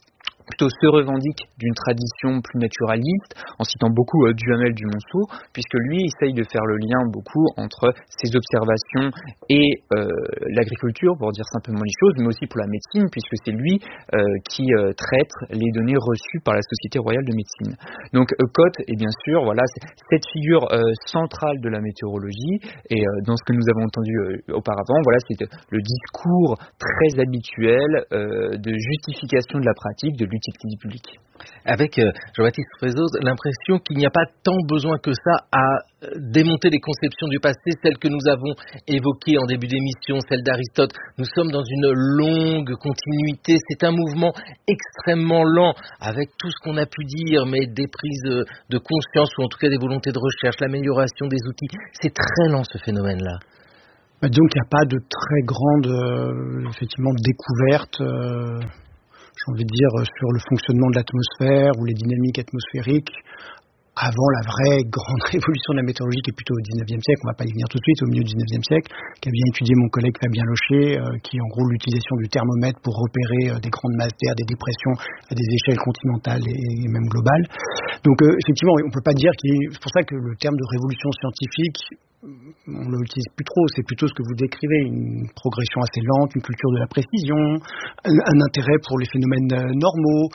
plutôt se revendique d'une tradition plus naturaliste, en citant beaucoup euh, Duhamel du Monceau, puisque lui essaye de faire le lien beaucoup entre ses observations et euh, l'agriculture, pour dire simplement les choses, mais aussi pour la médecine, puisque c'est lui euh, qui euh, traite les données reçues par la Société royale de médecine. Donc euh, Cot est bien sûr, voilà, c'est cette figure euh, centrale de la météorologie, et euh, dans ce que nous avons entendu euh, auparavant, voilà, c'est le discours très habituel euh, de justification de la pratique, de l'utilité publique. Avec euh, Jean-Baptiste Frézoz, l'impression qu'il n'y a pas tant besoin que ça à euh, démonter les conceptions du passé, celles que nous avons évoquées en début d'émission, celles d'Aristote. Nous sommes dans une longue continuité, c'est un mouvement extrêmement lent, avec tout ce qu'on a pu dire, mais des prises de conscience, ou en tout cas des volontés de recherche, l'amélioration des outils. C'est très lent ce phénomène-là. Donc il n'y a pas de très grande euh, effectivement, découverte, euh, j'ai envie de dire, sur le fonctionnement de l'atmosphère ou les dynamiques atmosphériques avant la vraie grande révolution de la météorologie qui est plutôt au dix-neuvième siècle, on ne va pas y venir tout de suite, au milieu du dix-neuvième siècle, qui a bien étudié mon collègue Fabien Locher, euh, qui est en gros l'utilisation du thermomètre pour repérer euh, des grandes masses d'air, des dépressions à des échelles continentales et, et même globales. Donc euh, effectivement, on ne peut pas dire qu'il y ait... C'est pour ça que le terme de révolution scientifique, on ne l'utilise plus trop, c'est plutôt ce que vous décrivez, une progression assez lente, une culture de la précision, un, un intérêt pour les phénomènes euh, normaux.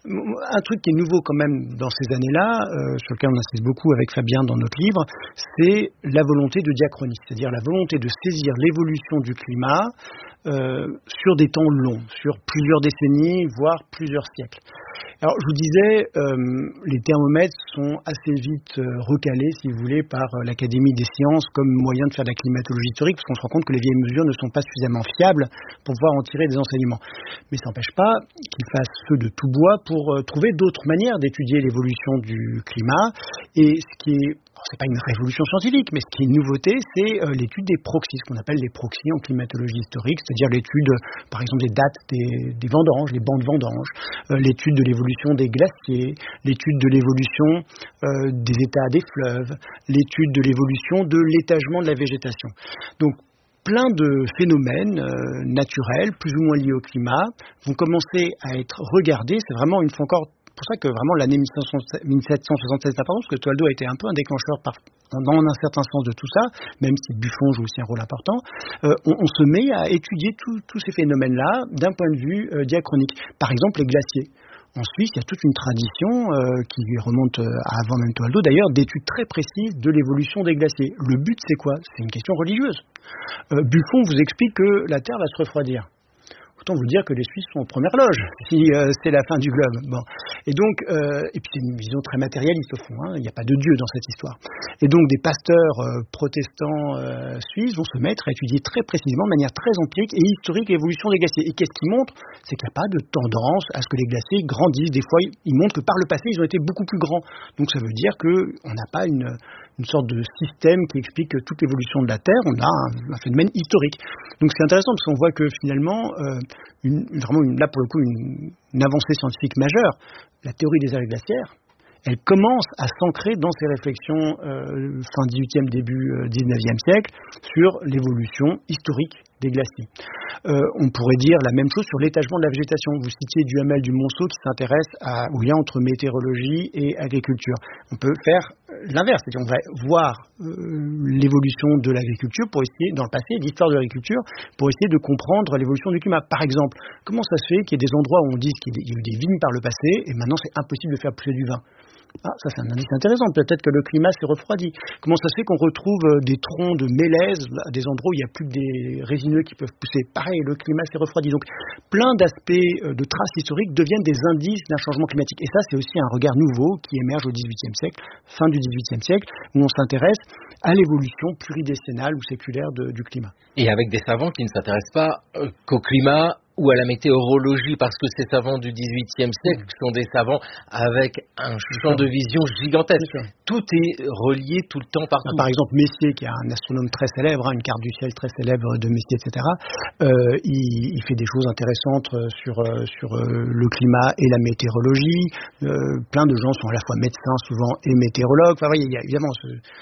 Un truc qui est nouveau quand même dans ces années-là, euh, sur lequel on insiste beaucoup avec Fabien dans notre livre, c'est la volonté de diachronie, c'est-à-dire la volonté de saisir l'évolution du climat euh, sur des temps longs, sur plusieurs décennies, voire plusieurs siècles. Alors, je vous disais, euh, les thermomètres sont assez vite euh, recalés, si vous voulez, par euh, l'Académie des sciences comme moyen de faire de la climatologie historique, parce qu'on se rend compte que les vieilles mesures ne sont pas suffisamment fiables pour pouvoir en tirer des enseignements. Mais ça n'empêche pas qu'ils fassent feu de tout bois pour euh, trouver d'autres manières d'étudier l'évolution du climat. Et ce qui est... c'est pas une révolution scientifique, mais ce qui est une nouveauté, c'est euh, l'étude des proxys, ce qu'on appelle les proxys en climatologie historique, c'est-à-dire l'étude, euh, par exemple, des dates des, des vendanges, les bancs de vendanges, euh, l'étude de l'évolution des glaciers, l'étude de l'évolution euh, des états des fleuves, l'étude de l'évolution de l'étagement de la végétation. Donc, plein de phénomènes euh, naturels, plus ou moins liés au climat, vont commencer à être regardés. C'est vraiment, une fois encore, c'est pour ça que vraiment l'année mille sept cent soixante-seize, parce que Toaldo a été un peu un déclencheur par, dans un certain sens de tout ça, même si Buffon joue aussi un rôle important, euh, on, on se met à étudier tous ces phénomènes-là d'un point de vue euh, diachronique. Par exemple, les glaciers. En Suisse, il y a toute une tradition euh, qui remonte à avant même Toaldo, d'ailleurs, d'études très précises de l'évolution des glaciers. Le but, c'est quoi? C'est une question religieuse. Euh, Buffon vous explique que la Terre va se refroidir. Autant vous dire que les Suisses sont en première loge, si euh, c'est la fin du globe. Bon. Et donc, euh, et puis c'est une vision très matérialiste au fond, hein, il n'y a pas de Dieu dans cette histoire. Et donc des pasteurs euh, protestants euh, suisses vont se mettre à étudier très précisément, de manière très empirique et historique, l'évolution des glaciers. Et qu'est-ce qu'ils montrent? C'est qu'il n'y a pas de tendance à ce que les glaciers grandissent. Des fois, ils montrent que par le passé, ils ont été beaucoup plus grands. Donc ça veut dire qu'on n'a pas une... une sorte de système qui explique toute l'évolution de la Terre, on a un, un phénomène historique. Donc c'est intéressant parce qu'on voit que finalement, euh, une, vraiment une, là pour le coup, une, une avancée scientifique majeure, la théorie des arêtes glaciaires, elle commence à s'ancrer dans ces réflexions euh, fin dix-huitième, début euh, dix-neuvième siècle sur l'évolution historique des glaciers. Euh, on pourrait dire la même chose sur l'étagement de la végétation. Vous citiez Duhamel du Monceau qui s'intéresse à, au lien entre météorologie et agriculture. On peut faire l'inverse, c'est-à-dire on va voir euh, l'évolution de l'agriculture pour essayer, dans le passé, l'histoire de l'agriculture, pour essayer de comprendre l'évolution du climat. Par exemple, comment ça se fait qu'il y ait des endroits où on dit qu'il y a eu des vignes par le passé et maintenant c'est impossible de faire pousser du vin? Ah, ça c'est un indice intéressant, peut-être que le climat s'est refroidi. Comment ça se fait qu'on retrouve des troncs de mélèzes à des endroits où il n'y a plus que des résineux qui peuvent pousser? Pareil, le climat s'est refroidi. Donc plein d'aspects de traces historiques deviennent des indices d'un changement climatique. Et ça c'est aussi un regard nouveau qui émerge au dix-huitième siècle, fin du dix-huitième siècle, où on s'intéresse à l'évolution pluridécennale ou séculaire de, du climat. Et avec des savants qui ne s'intéressent pas euh, qu'au climat ou à la météorologie, parce que ces savants du dix-huitième siècle sont des savants avec un champ de vision gigantesque. Tout est relié tout le temps partout. Par exemple, Messier, qui est un astronome très célèbre, hein, une carte du ciel très célèbre de Messier, et cetera, euh, il, il fait des choses intéressantes sur, euh, sur euh, le climat et la météorologie. Euh, plein de gens sont à la fois médecins souvent et météorologues. Enfin, il y a évidemment... Ce,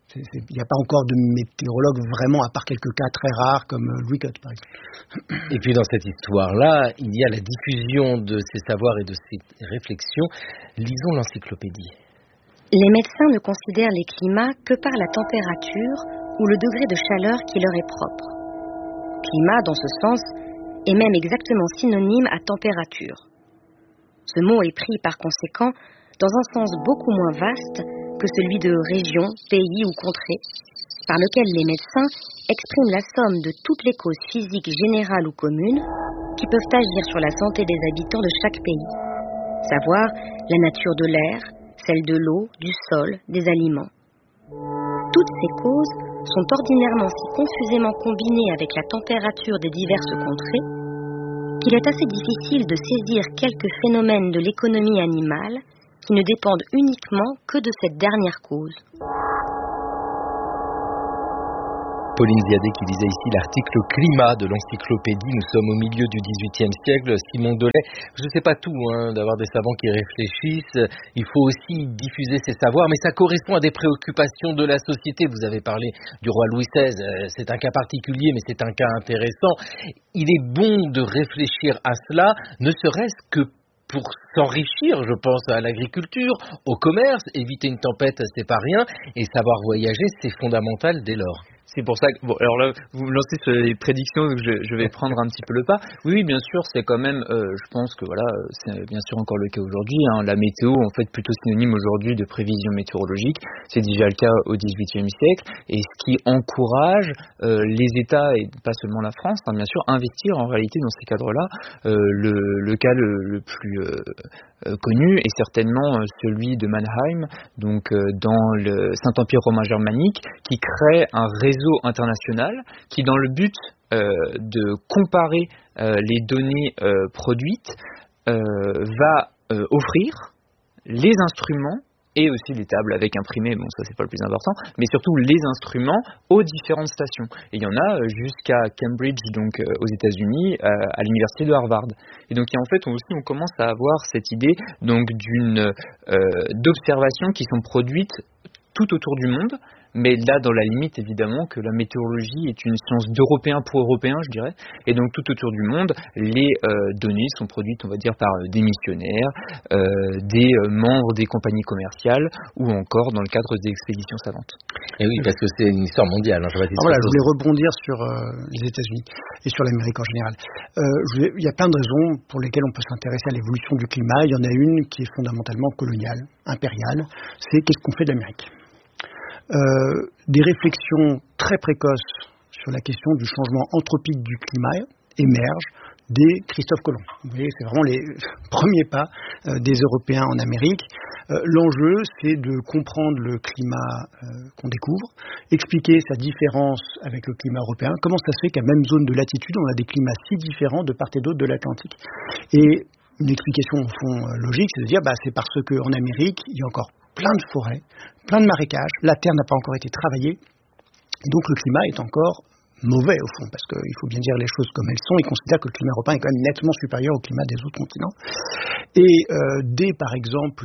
Il n'y a pas encore de météorologue vraiment, à part quelques cas très rares comme Louis Cott, par exemple. Et puis dans cette histoire-là, il y a la diffusion de ces savoirs et de ces réflexions. Lisons l'encyclopédie. Les médecins ne considèrent les climats que par la température ou le degré de chaleur qui leur est propre. Climat, dans ce sens, est même exactement synonyme à température. Ce mot est pris par conséquent dans un sens beaucoup moins vaste que celui de région, pays ou contrée, par lequel les médecins expriment la somme de toutes les causes physiques générales ou communes qui peuvent agir sur la santé des habitants de chaque pays, savoir la nature de l'air, celle de l'eau, du sol, des aliments. Toutes ces causes sont ordinairement si confusément combinées avec la température des diverses contrées qu'il est assez difficile de saisir quelques phénomènes de l'économie animale qui ne dépendent uniquement que de cette dernière cause. Pauline Ziadé qui lisait ici l'article climat de l'encyclopédie. Nous sommes au milieu du dix-huitième siècle. Simon Dolay, je ne sais pas tout hein, d'avoir des savants qui réfléchissent. Il faut aussi diffuser ces savoirs, mais ça correspond à des préoccupations de la société. Vous avez parlé du roi Louis seize. C'est un cas particulier, mais c'est un cas intéressant. Il est bon de réfléchir à cela, ne serait-ce que pour s'enrichir, je pense, à l'agriculture, au commerce. Éviter une tempête, c'est pas rien. Et savoir voyager, c'est fondamental dès lors. C'est pour ça que, bon, alors là, vous me lancez sur les prédictions, donc je, je vais prendre un petit peu le pas. Oui, oui, bien sûr, c'est quand même, euh, je pense que voilà, c'est bien sûr encore le cas aujourd'hui. Hein, la météo, en fait, plutôt synonyme aujourd'hui de prévision météorologique. C'est déjà le cas au dix-huitième siècle, et ce qui encourage euh, les États, et pas seulement la France, hein, bien sûr, à investir en réalité dans ces cadres-là. Euh, le, le cas le, le plus euh, euh, connu est certainement celui de Mannheim, donc euh, dans le Saint-Empire romain germanique, qui crée un réseau international qui, dans le but euh, de comparer euh, les données euh, produites, euh, va euh, offrir les instruments et aussi les tables avec imprimés, bon ça c'est pas le plus important, mais surtout les instruments aux différentes stations. Et il y en a jusqu'à Cambridge, donc euh, aux États-Unis, euh, à l'université de Harvard. Et donc en fait on, aussi on commence à avoir cette idée donc d'une euh, d'observations qui sont produites tout autour du monde, mais là dans la limite évidemment que la météorologie est une science d'Européens pour Européens, je dirais, et donc tout autour du monde, les euh, données sont produites, on va dire, par des missionnaires, euh, des euh, membres des compagnies commerciales, ou encore dans le cadre des expéditions savantes. Et oui, parce que c'est une histoire mondiale. Hein, je, ah, voilà, je voulais rebondir sur euh, les États-Unis et sur l'Amérique en général. Euh, il y a plein de raisons pour lesquelles on peut s'intéresser à l'évolution du climat. Il y en a une qui est fondamentalement coloniale, impériale. C'est qu'est-ce qu'on fait de l'Amérique ? Euh, des réflexions très précoces sur la question du changement anthropique du climat émergent dès Christophe Colomb. Vous voyez, c'est vraiment les premiers pas euh, des Européens en Amérique. Euh, l'enjeu, c'est de comprendre le climat euh, qu'on découvre, expliquer sa différence avec le climat européen. Comment ça se fait qu'à même zone de latitude, on a des climats si différents de part et d'autre de l'Atlantique. Et une explication au fond euh, logique, c'est de dire, bah, c'est parce qu'en Amérique, il y a encore plein de forêts, plein de marécages, la terre n'a pas encore été travaillée, et donc le climat est encore mauvais au fond, parce qu'il faut bien dire les choses comme elles sont. Ils considèrent que le climat européen est quand même nettement supérieur au climat des autres continents. Et euh, dès par exemple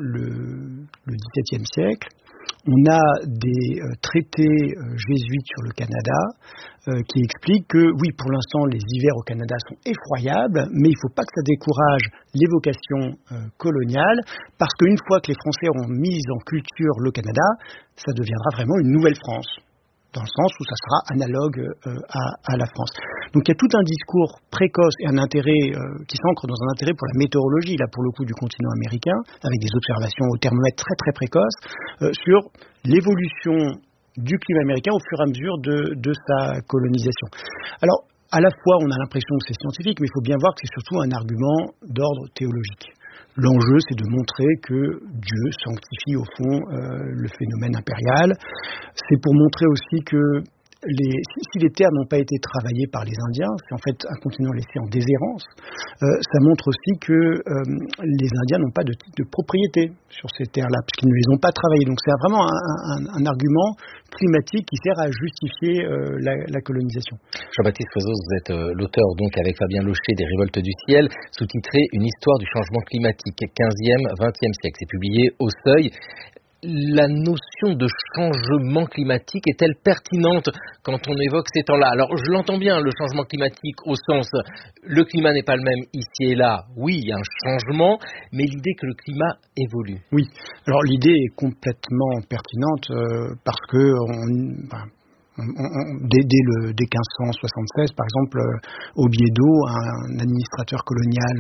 le, le dix-septième siècle, on a des euh, traités euh, jésuites sur le Canada euh, qui expliquent que, oui, pour l'instant, les hivers au Canada sont effroyables, mais il ne faut pas que ça décourage l'évocation euh, coloniale, parce qu'une fois que les Français auront mis en culture le Canada, ça deviendra vraiment une nouvelle France, dans le sens où ça sera analogue euh, à, à la France. Donc il y a tout un discours précoce et un intérêt euh, qui s'ancre dans un intérêt pour la météorologie, là pour le coup du continent américain, avec des observations au thermomètre très très précoces, euh, sur l'évolution du climat américain au fur et à mesure de, de sa colonisation. Alors, à la fois on a l'impression que c'est scientifique, mais il faut bien voir que c'est surtout un argument d'ordre théologique. L'enjeu, c'est de montrer que Dieu sanctifie au fond euh, le phénomène impérial. C'est pour montrer aussi que les, si les terres n'ont pas été travaillées par les Indiens, c'est en fait un continent laissé en déshérence. Euh, ça montre aussi que euh, les Indiens n'ont pas de titre de propriété sur ces terres-là, puisqu'ils ne les ont pas travaillées. Donc c'est vraiment un, un, un argument climatique qui sert à justifier euh, la, la colonisation. Jean-Baptiste Foiseau, vous êtes euh, l'auteur donc avec Fabien Locher des Révoltes du ciel, sous-titré Une histoire du changement climatique, quinzième vingtième siècle. C'est publié au Seuil. la notion de changement climatique est-elle pertinente quand on évoque ces temps-là? Alors, je l'entends bien, le changement climatique, au sens, le climat n'est pas le même ici et là. Oui, il y a un changement, mais l'idée que le climat évolue. Oui, alors l'idée est complètement pertinente euh, parce que on, ben, on, on, dès, dès, le, dès quinze cent soixante-seize, par exemple, euh, Oviedo, un administrateur colonial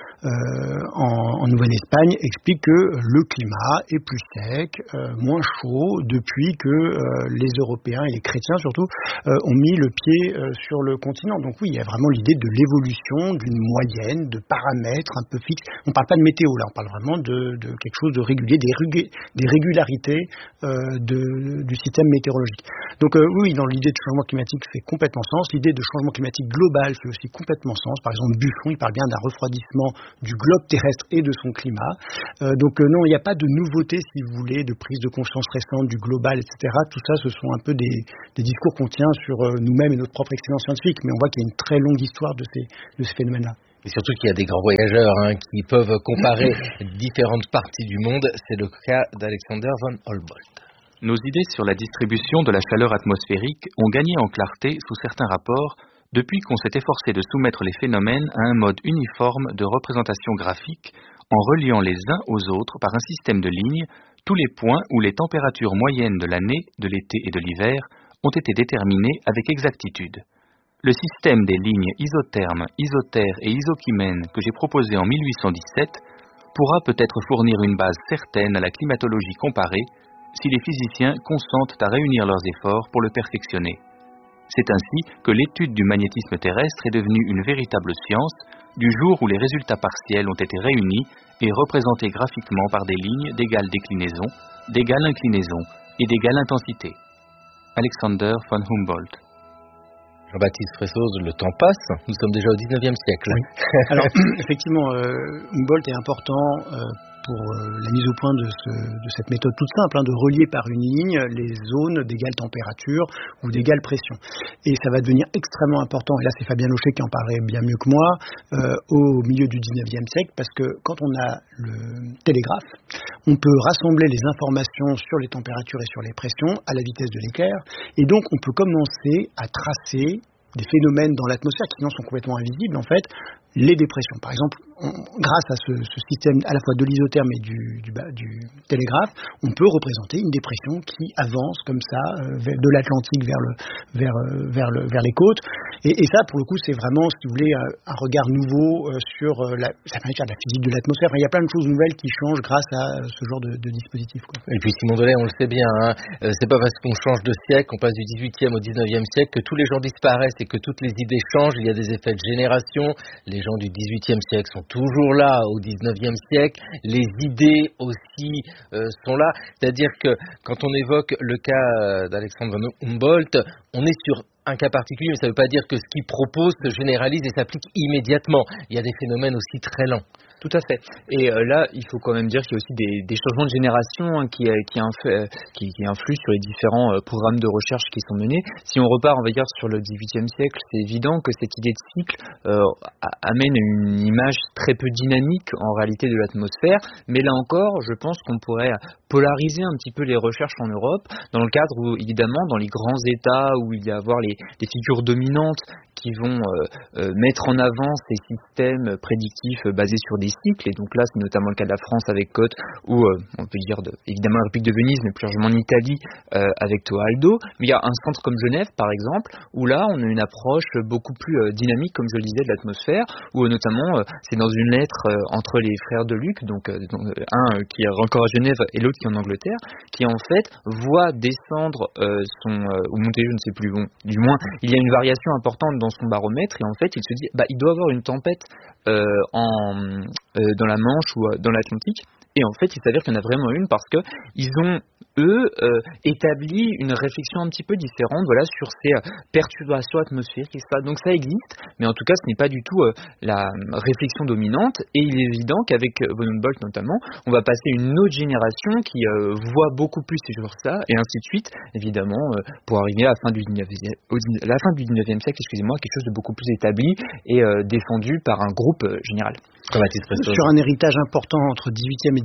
euh, en, en Nouvelle-Espagne, explique que le climat est plus sec, euh, moins chaud depuis que euh, les Européens et les chrétiens surtout euh, ont mis le pied euh, sur le continent. Donc oui, il y a vraiment l'idée de l'évolution d'une moyenne, de paramètres un peu fixes. On ne parle pas de météo là, on parle vraiment de, de quelque chose de régulier, des, rég- des régularités euh, de, du système météorologique. Donc euh, oui, dans l'idée de changement climatique fait complètement sens. L'idée de changement climatique global fait aussi complètement sens. Par exemple, Buffon, il parle bien d'un refroidissement du globe terrestre et de son climat. Euh, donc euh, non, il n'y a pas de nouveauté, si vous voulez, de prise de conscience récente du global, et cetera. Tout ça, ce sont un peu des, des discours qu'on tient sur euh, nous-mêmes et notre propre excellence scientifique. Mais on voit qu'il y a une très longue histoire de ces, de ces phénomènes-là. Et surtout qu'il y a des grands voyageurs hein, qui peuvent comparer différentes parties du monde. C'est le cas d'Alexander von Humboldt. Nos idées sur la distribution de la chaleur atmosphérique ont gagné en clarté sous certains rapports depuis qu'on s'est efforcé de soumettre les phénomènes à un mode uniforme de représentation graphique en reliant les uns aux autres par un système de lignes tous les points où les températures moyennes de l'année, de l'été et de l'hiver ont été déterminées avec exactitude. Le système des lignes isothermes, isotères et isokymènes que j'ai proposé en mille huit cent dix-sept pourra peut-être fournir une base certaine à la climatologie comparée si les physiciens consentent à réunir leurs efforts pour le perfectionner. C'est ainsi que l'étude du magnétisme terrestre est devenue une véritable science du jour où les résultats partiels ont été réunis et représentés graphiquement par des lignes d'égale déclinaison, d'égale inclinaison et d'égale intensité. Alexander von Humboldt. Jean-Baptiste Fressoz, le temps passe, nous sommes déjà au dix-neuvième siècle. Oui. Alors, effectivement, euh, Humboldt est important euh, pour euh, la mise au point de, ce, de cette méthode toute simple, hein, de relier par une ligne les zones d'égale température ou d'égale pression. Et ça va devenir extrêmement important, et là c'est Fabien Locher qui en parlerait bien mieux que moi, euh, au milieu du dix-neuvième siècle, parce que quand on a le télégraphe, on peut rassembler les informations sur les températures et sur les pressions à la vitesse de l'éclair, et donc on peut commencer à tracer des phénomènes dans l'atmosphère qui sinon sont complètement invisibles en fait, les dépressions. Par exemple, on, grâce à ce, ce système à la fois de l'isotherme et du, du, du télégraphe, on peut représenter une dépression qui avance comme ça euh, vers, de l'Atlantique vers, le, vers, euh, vers, le, vers les côtes. Et, et ça, pour le coup, c'est vraiment, si vous voulez, un, un regard nouveau euh, sur euh, la, ça permet de faire de la physique de l'atmosphère. Enfin, il y a plein de choses nouvelles qui changent grâce à ce genre de, de dispositif, quoi. Et puis Simon Delay, on le sait bien, hein, euh, c'est pas parce qu'on change de siècle, qu'on passe du dix-huitième au dix-neuvième siècle, que tous les gens disparaissent et que toutes les idées changent. Il y a des effets de génération. Les gens du dix-huitième siècle sont toujours là au dix-neuvième siècle. Les idées aussi euh, sont là. C'est-à-dire que quand on évoque le cas d'Alexander von Humboldt, on est sur un cas particulier, mais ça ne veut pas dire que ce qu'il propose se généralise et s'applique immédiatement. Il y a des phénomènes aussi très lents. Tout à fait. Et euh, là, il faut quand même dire qu'il y a aussi des, des changements de génération hein, qui, qui, inf- qui, qui influent sur les différents euh, programmes de recherche qui sont menés. Si on repart, on va dire, sur le dix-huitième siècle, c'est évident que cette idée de cycle euh, amène une image très peu dynamique en réalité de l'atmosphère. Mais là encore, je pense qu'on pourrait polariser un petit peu les recherches en Europe, dans le cadre où, évidemment, dans les grands États où il y a à avoir les, les figures dominantes qui vont euh, euh, mettre en avant ces systèmes prédictifs euh, basés sur des cycles, et donc là c'est notamment le cas de la France avec Cotte, ou euh, on peut dire de, évidemment la République de Venise, mais plus largement en Italie euh, avec Toaldo. Mais il y a un centre comme Genève par exemple, où là on a une approche beaucoup plus euh, dynamique, comme je le disais, de l'atmosphère, où euh, notamment euh, c'est dans une lettre euh, entre les frères de Luc, donc euh, un euh, qui est encore à Genève et l'autre qui est en Angleterre, qui en fait voit descendre euh, son, euh, ou monter, je ne sais plus, bon, du moins il y a une variation importante dans son baromètre, et en fait il se dit bah il doit avoir une tempête euh, en, euh, dans la Manche ou euh, dans l'Atlantique, et en fait il s'avère qu'il y en a vraiment une parce que ils ont eux euh, établi une réflexion un petit peu différente, voilà, sur ces euh, perturbations atmosphériques et ça. Donc ça existe, mais en tout cas ce n'est pas du tout euh, la réflexion dominante, et il est évident qu'avec euh, von Humboldt notamment, on va passer une autre génération qui euh, voit beaucoup plus sur ça, et ainsi de suite, évidemment, euh, pour arriver à la fin du dix-neuvième, au, à la fin du dix-neuvième siècle, excusez-moi, quelque chose de beaucoup plus établi et euh, défendu par un groupe euh, général. Sur un héritage important entre dix-huitième et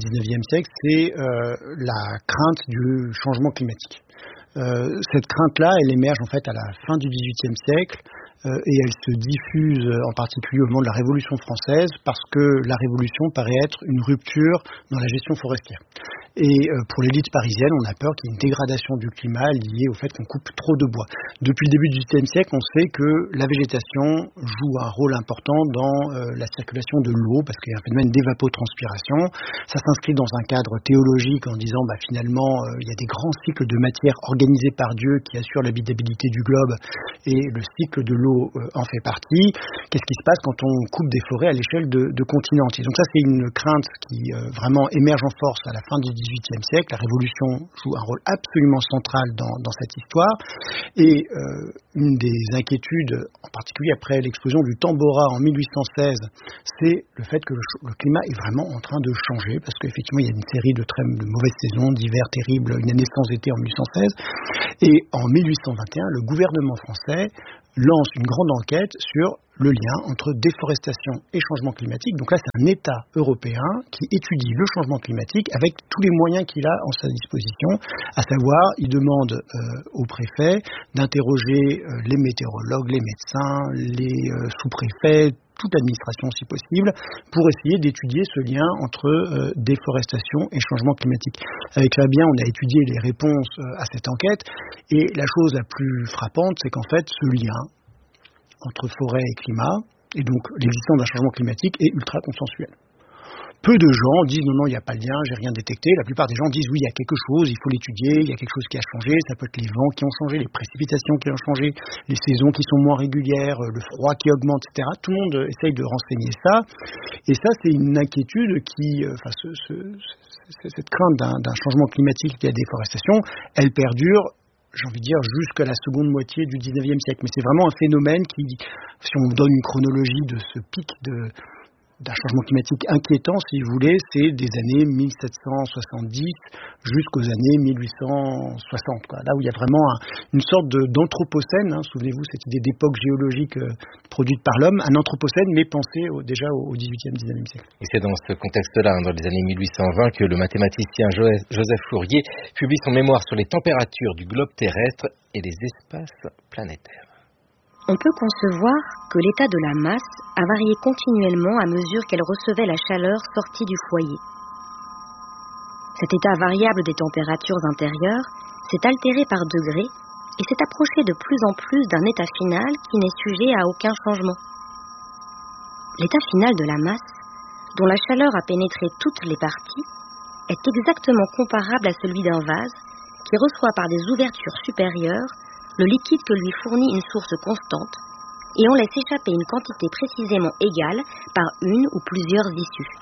dix-neuvième siècle, c'est euh, la crainte du changement climatique. Euh, cette crainte-là, elle émerge en fait à la fin du dix-huitième siècle euh, et elle se diffuse en particulier au moment de la Révolution française parce que la Révolution paraît être une rupture dans la gestion forestière. Et euh, pour l'élite parisienne, on a peur qu'il y ait une dégradation du climat liée au fait qu'on coupe trop de bois. Depuis le début du dix-huitième siècle, on sait que la végétation joue un rôle important dans euh, la circulation de l'eau parce qu'il y a un phénomène d'évapotranspiration. Ça s'inscrit dans un cadre théologique en disant bah, finalement euh, il y a des grands cycles de matière organisés par Dieu qui assurent l'habitabilité du globe et le cycle de l'eau euh, en fait partie. Qu'est-ce qui se passe quand on coupe des forêts à l'échelle de, de continents entiers? Donc ça c'est une crainte qui euh, vraiment émerge en force à la fin du dix-huitième siècle. La Révolution joue un rôle absolument central dans, dans cette histoire. Et euh, une des inquiétudes, en particulier après l'explosion du Tambora en mille huit cent seize, c'est le fait que le, le climat est vraiment en train de changer, parce qu'effectivement il y a une série de très de mauvaises saisons, d'hiver terribles, une année sans été en mille huit cent seize. Et en mille huit cent vingt et un, le gouvernement français lance une grande enquête sur le lien entre déforestation et changement climatique. Donc là, c'est un État européen qui étudie le changement climatique avec tous les moyens qu'il a en sa disposition, à savoir, il demande euh, au préfet d'interroger euh, les météorologues, les médecins, les euh, sous-préfets, toute l'administration si possible, pour essayer d'étudier ce lien entre euh, déforestation et changement climatique. Avec Fabien, on a étudié les réponses euh, à cette enquête, et la chose la plus frappante, c'est qu'en fait, ce lien entre forêt et climat, et donc l'existence d'un changement climatique, est ultra consensuel. Peu de gens disent non, non, il n'y a pas de lien, j'ai rien détecté. La plupart des gens disent oui, il y a quelque chose, il faut l'étudier, il y a quelque chose qui a changé. Ça peut être les vents qui ont changé, les précipitations qui ont changé, les saisons qui sont moins régulières, le froid qui augmente, et cetera. Tout le monde essaye de renseigner ça. Et ça, c'est une inquiétude qui, enfin, ce, ce, cette crainte d'un, d'un changement climatique lié à la déforestation, elle perdure, j'ai envie de dire, jusqu'à la seconde moitié du dix-neuvième siècle. Mais c'est vraiment un phénomène qui, si on donne une chronologie de ce pic de... d'un changement climatique inquiétant, si vous voulez, c'est des années mille sept cent soixante-dix jusqu'aux années mille huit cent soixante. Quoi. Là où il y a vraiment un, une sorte de, d'anthropocène, hein, souvenez-vous, cette idée d'époque géologique euh, produite par l'homme, un anthropocène, mais pensé au, déjà au dix-huitième, dix-neuvième siècle. Et c'est dans ce contexte-là, hein, dans les années mille huit cent vingt, que le mathématicien Joseph Fourier publie son mémoire sur les températures du globe terrestre et les espaces planétaires. On peut concevoir que l'état de la masse a varié continuellement à mesure qu'elle recevait la chaleur sortie du foyer. Cet état variable des températures intérieures s'est altéré par degrés et s'est approché de plus en plus d'un état final qui n'est sujet à aucun changement. L'état final de la masse, dont la chaleur a pénétré toutes les parties, est exactement comparable à celui d'un vase qui reçoit par des ouvertures supérieures le liquide que lui fournit une source constante et on laisse échapper une quantité précisément égale par une ou plusieurs issues.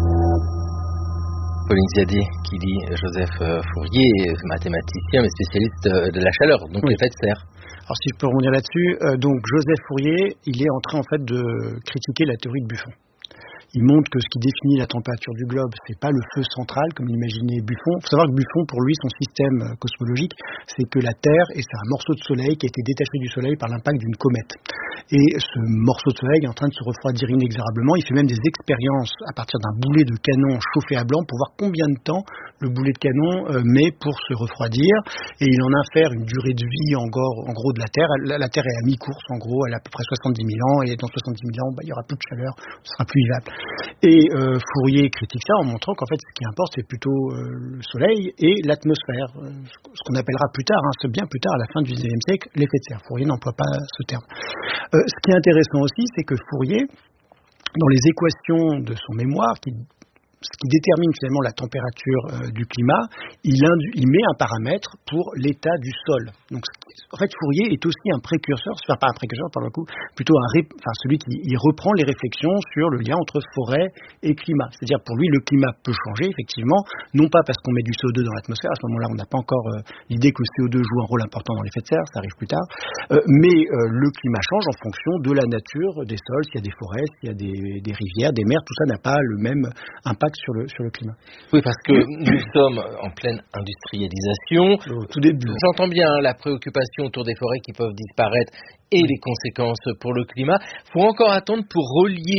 Pauline Ziadi, qui dit Joseph Fourier, mathématicien mais spécialiste de la chaleur, donc oui. L'effet de serre. Alors si je peux rebondir là-dessus, euh, donc Joseph Fourier, il est en train en fait de critiquer la théorie de Buffon. Il montre que ce qui définit la température du globe, c'est pas le feu central, comme l'imaginait Buffon. Il faut savoir que Buffon, pour lui, son système cosmologique, c'est que la Terre est un morceau de soleil qui a été détaché du soleil par l'impact d'une comète. Et ce morceau de soleil est en train de se refroidir inexorablement. Il fait même des expériences à partir d'un boulet de canon chauffé à blanc pour voir combien de temps le boulet de canon euh, met pour se refroidir. Et il en infère une durée de vie en gros, en gros de la Terre. La, la Terre est à mi-course, en gros, elle a à peu près soixante-dix mille ans. Et dans soixante-dix mille ans, bah, il y aura plus de chaleur, ce sera plus vivable. Et euh, Fourier critique ça en montrant qu'en fait ce qui importe c'est plutôt euh, le soleil et l'atmosphère, euh, ce qu'on appellera plus tard, hein, c'est bien plus tard à la fin du dix-neuvième siècle, l'effet de serre. Fourier n'emploie pas ce terme. Euh, ce qui est intéressant aussi, c'est que Fourier, dans les équations de son mémoire, qui ce qui détermine finalement la température euh, du climat, il, indu- il met un paramètre pour l'état du sol. Donc, en fait, Fourier est aussi un précurseur, enfin pas un précurseur par le coup, plutôt un ré- enfin, celui qui il reprend les réflexions sur le lien entre forêt et climat. C'est-à-dire pour lui, le climat peut changer, effectivement, non pas parce qu'on met du C O deux dans l'atmosphère, à ce moment-là, on n'a pas encore euh, l'idée que le C O deux joue un rôle important dans l'effet de serre, ça arrive plus tard, euh, mais euh, le climat change en fonction de la nature des sols, s'il y a des forêts, s'il y a des, des rivières, des mers, tout ça n'a pas le même impact sur le, sur le climat. Oui, parce que nous sommes en pleine industrialisation. Au tout début. J'entends bien hein, la préoccupation autour des forêts qui peuvent disparaître et les conséquences pour le climat. Il faut encore attendre pour relier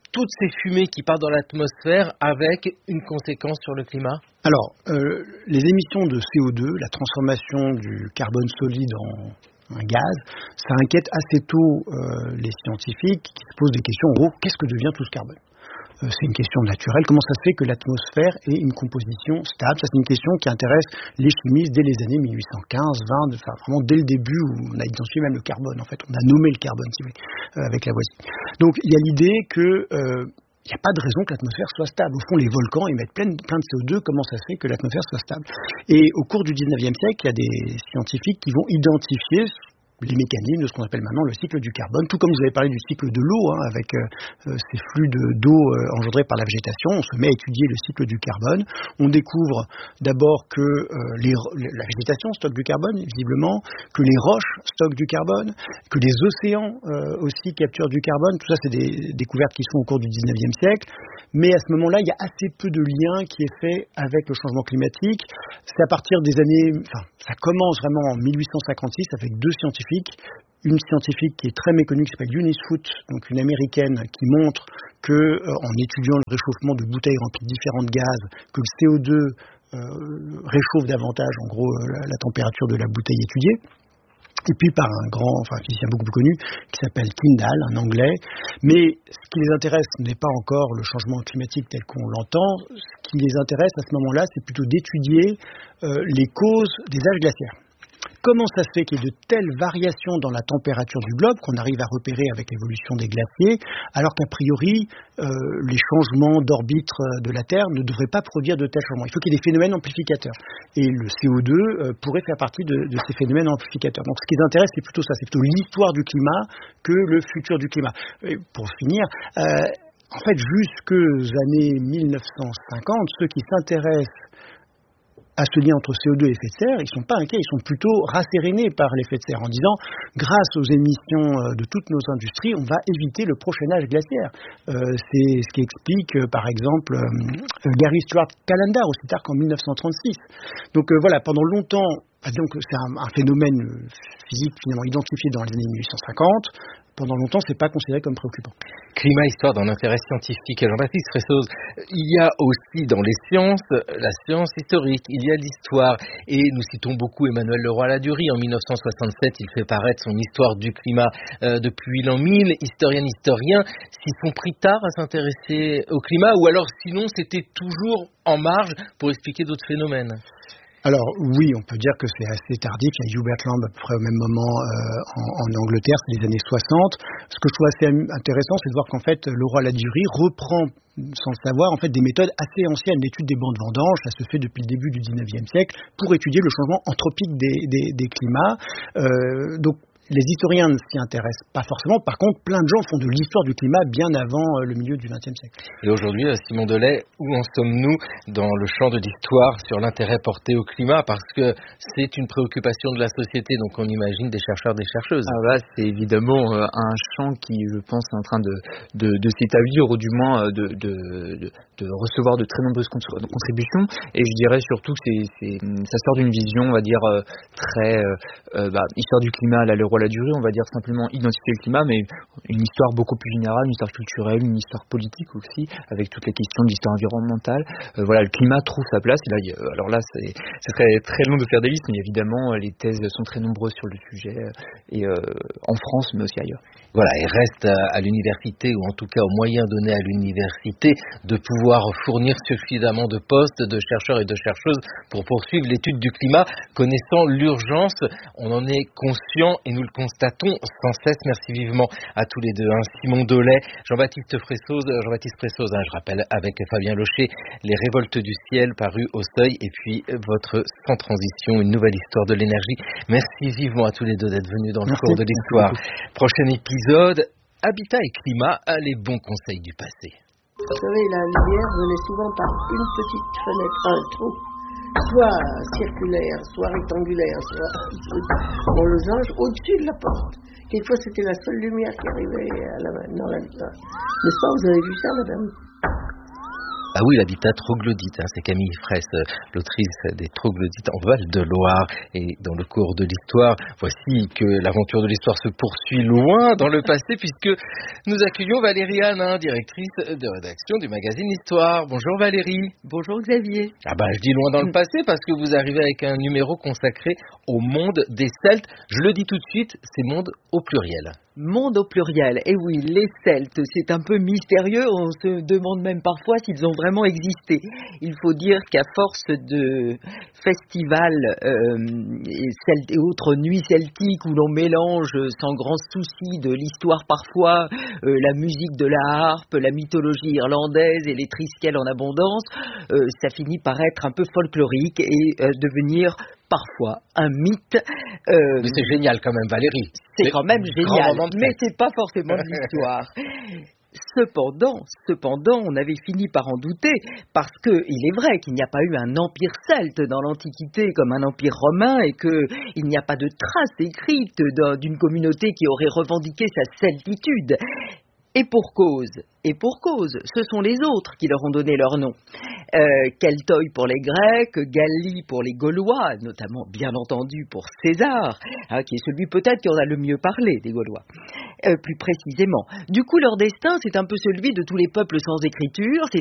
toutes ces fumées qui partent dans l'atmosphère avec une conséquence sur le climat ? Alors, euh, les émissions de C O deux, la transformation du carbone solide en un gaz, ça inquiète assez tôt euh, les scientifiques qui se posent des questions. En gros, qu'est-ce que devient tout ce carbone ? euh, C'est une question naturelle. Comment ça se fait que l'atmosphère ait une composition stable ? Ça, c'est une question qui intéresse les chimistes dès les années mille huit cent quinze, vingt, enfin vraiment dès le début où on a identifié même le carbone. En fait, on a nommé le carbone, si vous voulez, euh, avec Lavoisier. Donc, il y a l'idée que euh, il n'y a pas de raison que l'atmosphère soit stable. Au fond, les volcans émettent plein, plein de C O deux. Comment ça se fait que l'atmosphère soit stable ? Et au cours du dix-neuvième siècle, il y a des scientifiques qui vont identifier les mécanismes de ce qu'on appelle maintenant le cycle du carbone, tout comme vous avez parlé du cycle de l'eau, hein, avec euh, ces flux de, d'eau euh, engendrés par la végétation. On se met à étudier le cycle du carbone. On découvre d'abord que euh, les, la végétation stocke du carbone, visiblement, que les roches stockent du carbone, que les océans euh, aussi capturent du carbone. Tout ça, c'est des découvertes qui sont au cours du dix-neuvième siècle. Mais à ce moment-là, il y a assez peu de lien qui est fait avec le changement climatique. C'est à partir des années... Enfin, ça commence vraiment en mille huit cent cinquante-six avec deux scientifiques. Une scientifique qui est très méconnue, qui s'appelle Eunice Foote, donc une américaine, qui montre que, euh, en étudiant le réchauffement de bouteilles remplies de différents gaz, que le C O deux euh, réchauffe davantage, en gros, euh, la, la température de la bouteille étudiée. Et puis par un grand, enfin un physicien beaucoup plus connu, qui s'appelle Tyndall, un Anglais. Mais ce qui les intéresse n'est pas encore le changement climatique tel qu'on l'entend. Ce qui les intéresse à ce moment-là, c'est plutôt d'étudier euh, les causes des âges glaciaires. Comment ça se fait qu'il y ait de telles variations dans la température du globe qu'on arrive à repérer avec l'évolution des glaciers, alors qu'à priori, euh, les changements d'orbite de la Terre ne devraient pas produire de tels changements. Il faut qu'il y ait des phénomènes amplificateurs. Et le C O deux euh, pourrait faire partie de, de ces phénomènes amplificateurs. Donc ce qui les intéresse, c'est plutôt ça, c'est plutôt l'histoire du climat que le futur du climat. Et pour finir, euh, en fait, jusqu'aux années mille neuf cent cinquante, ceux qui s'intéressent à ce lien entre C O deux et effet de serre, ils ne sont pas inquiets, ils sont plutôt rassérénés par l'effet de serre en disant, grâce aux émissions de toutes nos industries, on va éviter le prochain âge glaciaire. Euh, c'est ce qui explique, euh, par exemple, euh, Gary Stuart Calendar, aussi tard qu'en mille neuf cent trente-six. Donc euh, voilà, pendant longtemps, donc c'est un, un phénomène physique finalement identifié dans les années mille huit cent cinquante. Pendant longtemps, ce n'est pas considéré comme préoccupant. Climat, histoire d'un intérêt scientifique. Jean-Baptiste Fressoz, il y a aussi dans les sciences la science historique, il y a l'histoire. Et nous citons beaucoup Emmanuel Leroy-Ladurie. En mille neuf cent soixante-sept, il fait paraître son Histoire du climat euh, depuis l'an mille. Historiennes, historiens, s'ils sont pris tard à s'intéresser au climat, ou alors sinon c'était toujours en marge pour expliquer d'autres phénomènes. Alors oui, on peut dire que c'est assez tardif. Il y a Hubert Lamb à peu près au même moment euh, en, en Angleterre, c'est les années soixante. Ce que je trouve assez intéressant, c'est de voir qu'en fait, Leroy-Ladurie reprend, sans le savoir, en fait, des méthodes assez anciennes. L'étude des bancs de vendange, ça se fait depuis le début du dix-neuvième siècle, pour étudier le changement anthropique des, des, des climats. Euh, donc les historiens ne s'y intéressent pas forcément. Par contre, plein de gens font de l'histoire du climat bien avant le milieu du vingtième siècle. Et aujourd'hui, Simon Delay, où en sommes-nous dans le champ de l'histoire sur l'intérêt porté au climat ? Parce que c'est une préoccupation de la société, donc on imagine des chercheurs, des chercheuses. Alors là, c'est évidemment euh, un champ qui, je pense, est en train de, de, de s'établir, ou du moins de, de, de, de recevoir de très nombreuses contributions. Et je dirais surtout que c'est, c'est, ça sort d'une vision, on va dire, euh, très euh, bah, histoire du climat, la Leroy-Ladurie, on va dire simplement identifier le climat, mais une histoire beaucoup plus générale, une histoire culturelle, une histoire politique aussi, avec toutes les questions de l'histoire environnementale. Euh, voilà, le climat trouve sa place. Et là, il y a, alors là, c'est, ce serait très long de faire des listes, mais évidemment, les thèses sont très nombreuses sur le sujet, et euh, en France, mais aussi ailleurs. Voilà, il reste à, à l'université, ou en tout cas aux moyens donnés à l'université, de pouvoir fournir suffisamment de postes de chercheurs et de chercheuses pour poursuivre l'étude du climat. Connaissant l'urgence, on en est conscient et nous le constatons sans cesse. Merci vivement à tous les deux. Hein. Simon Delay, Jean-Baptiste Fressoz, Jean-Baptiste Fressoz, hein, je rappelle, avec Fabien Locher, Les Révoltes du ciel, paru au Seuil, et puis votre Sans transition, une nouvelle histoire de l'énergie. Merci vivement à tous les deux d'être venus dans le Merci. cours de l'histoire. Prochain épisode, Habitat et climat, les bons conseils du passé. Vous savez, la lumière venait souvent par une petite fenêtre, un trou, soit circulaire, soit rectangulaire, soit en losange, au-dessus de la porte. Quelquefois, c'était la seule lumière qui arrivait à la, dans la... N'est-ce pas, vous avez vu ça, madame ? Ah oui, l'habitat troglodyte, hein, c'est Camille Fraisse, l'autrice des troglodytes en Val-de-Loire. Et dans le cours de l'histoire, voici que l'aventure de l'histoire se poursuit loin dans le passé, puisque nous accueillons Valérie Hanin, directrice de rédaction du magazine Histoire. Bonjour Valérie. Bonjour Xavier. Ah bah je dis loin dans le passé parce que vous arrivez avec un numéro consacré au monde des Celtes. Je le dis tout de suite, c'est monde au pluriel. Monde au pluriel, et oui, les Celtes, c'est un peu mystérieux, on se demande même parfois s'ils ont vraiment existé. Il faut dire qu'à force de festivals euh, et, celt- et autres nuits celtiques où l'on mélange sans grand souci de l'histoire parfois, euh, la musique de la harpe, la mythologie irlandaise et les triskells en abondance, euh, ça finit par être un peu folklorique et euh, devenir parfois un mythe. Euh, mais c'est génial quand même, Valérie. C'est, c'est quand même génial, mais c'est pas forcément de l'histoire. Cependant, cependant, on avait fini par en douter, parce que il est vrai qu'il n'y a pas eu un empire celte dans l'Antiquité comme un empire romain, et qu'il n'y a pas de traces écrites d'une communauté qui aurait revendiqué sa celtitude. Et pour cause, et pour cause, ce sont les autres qui leur ont donné leur nom. Euh, Keltoi pour les Grecs, Galli pour les Gaulois, notamment bien entendu pour César, hein, qui est celui peut-être qui en a le mieux parlé des Gaulois, euh, plus précisément. Du coup, leur destin, c'est un peu celui de tous les peuples sans écriture, c'est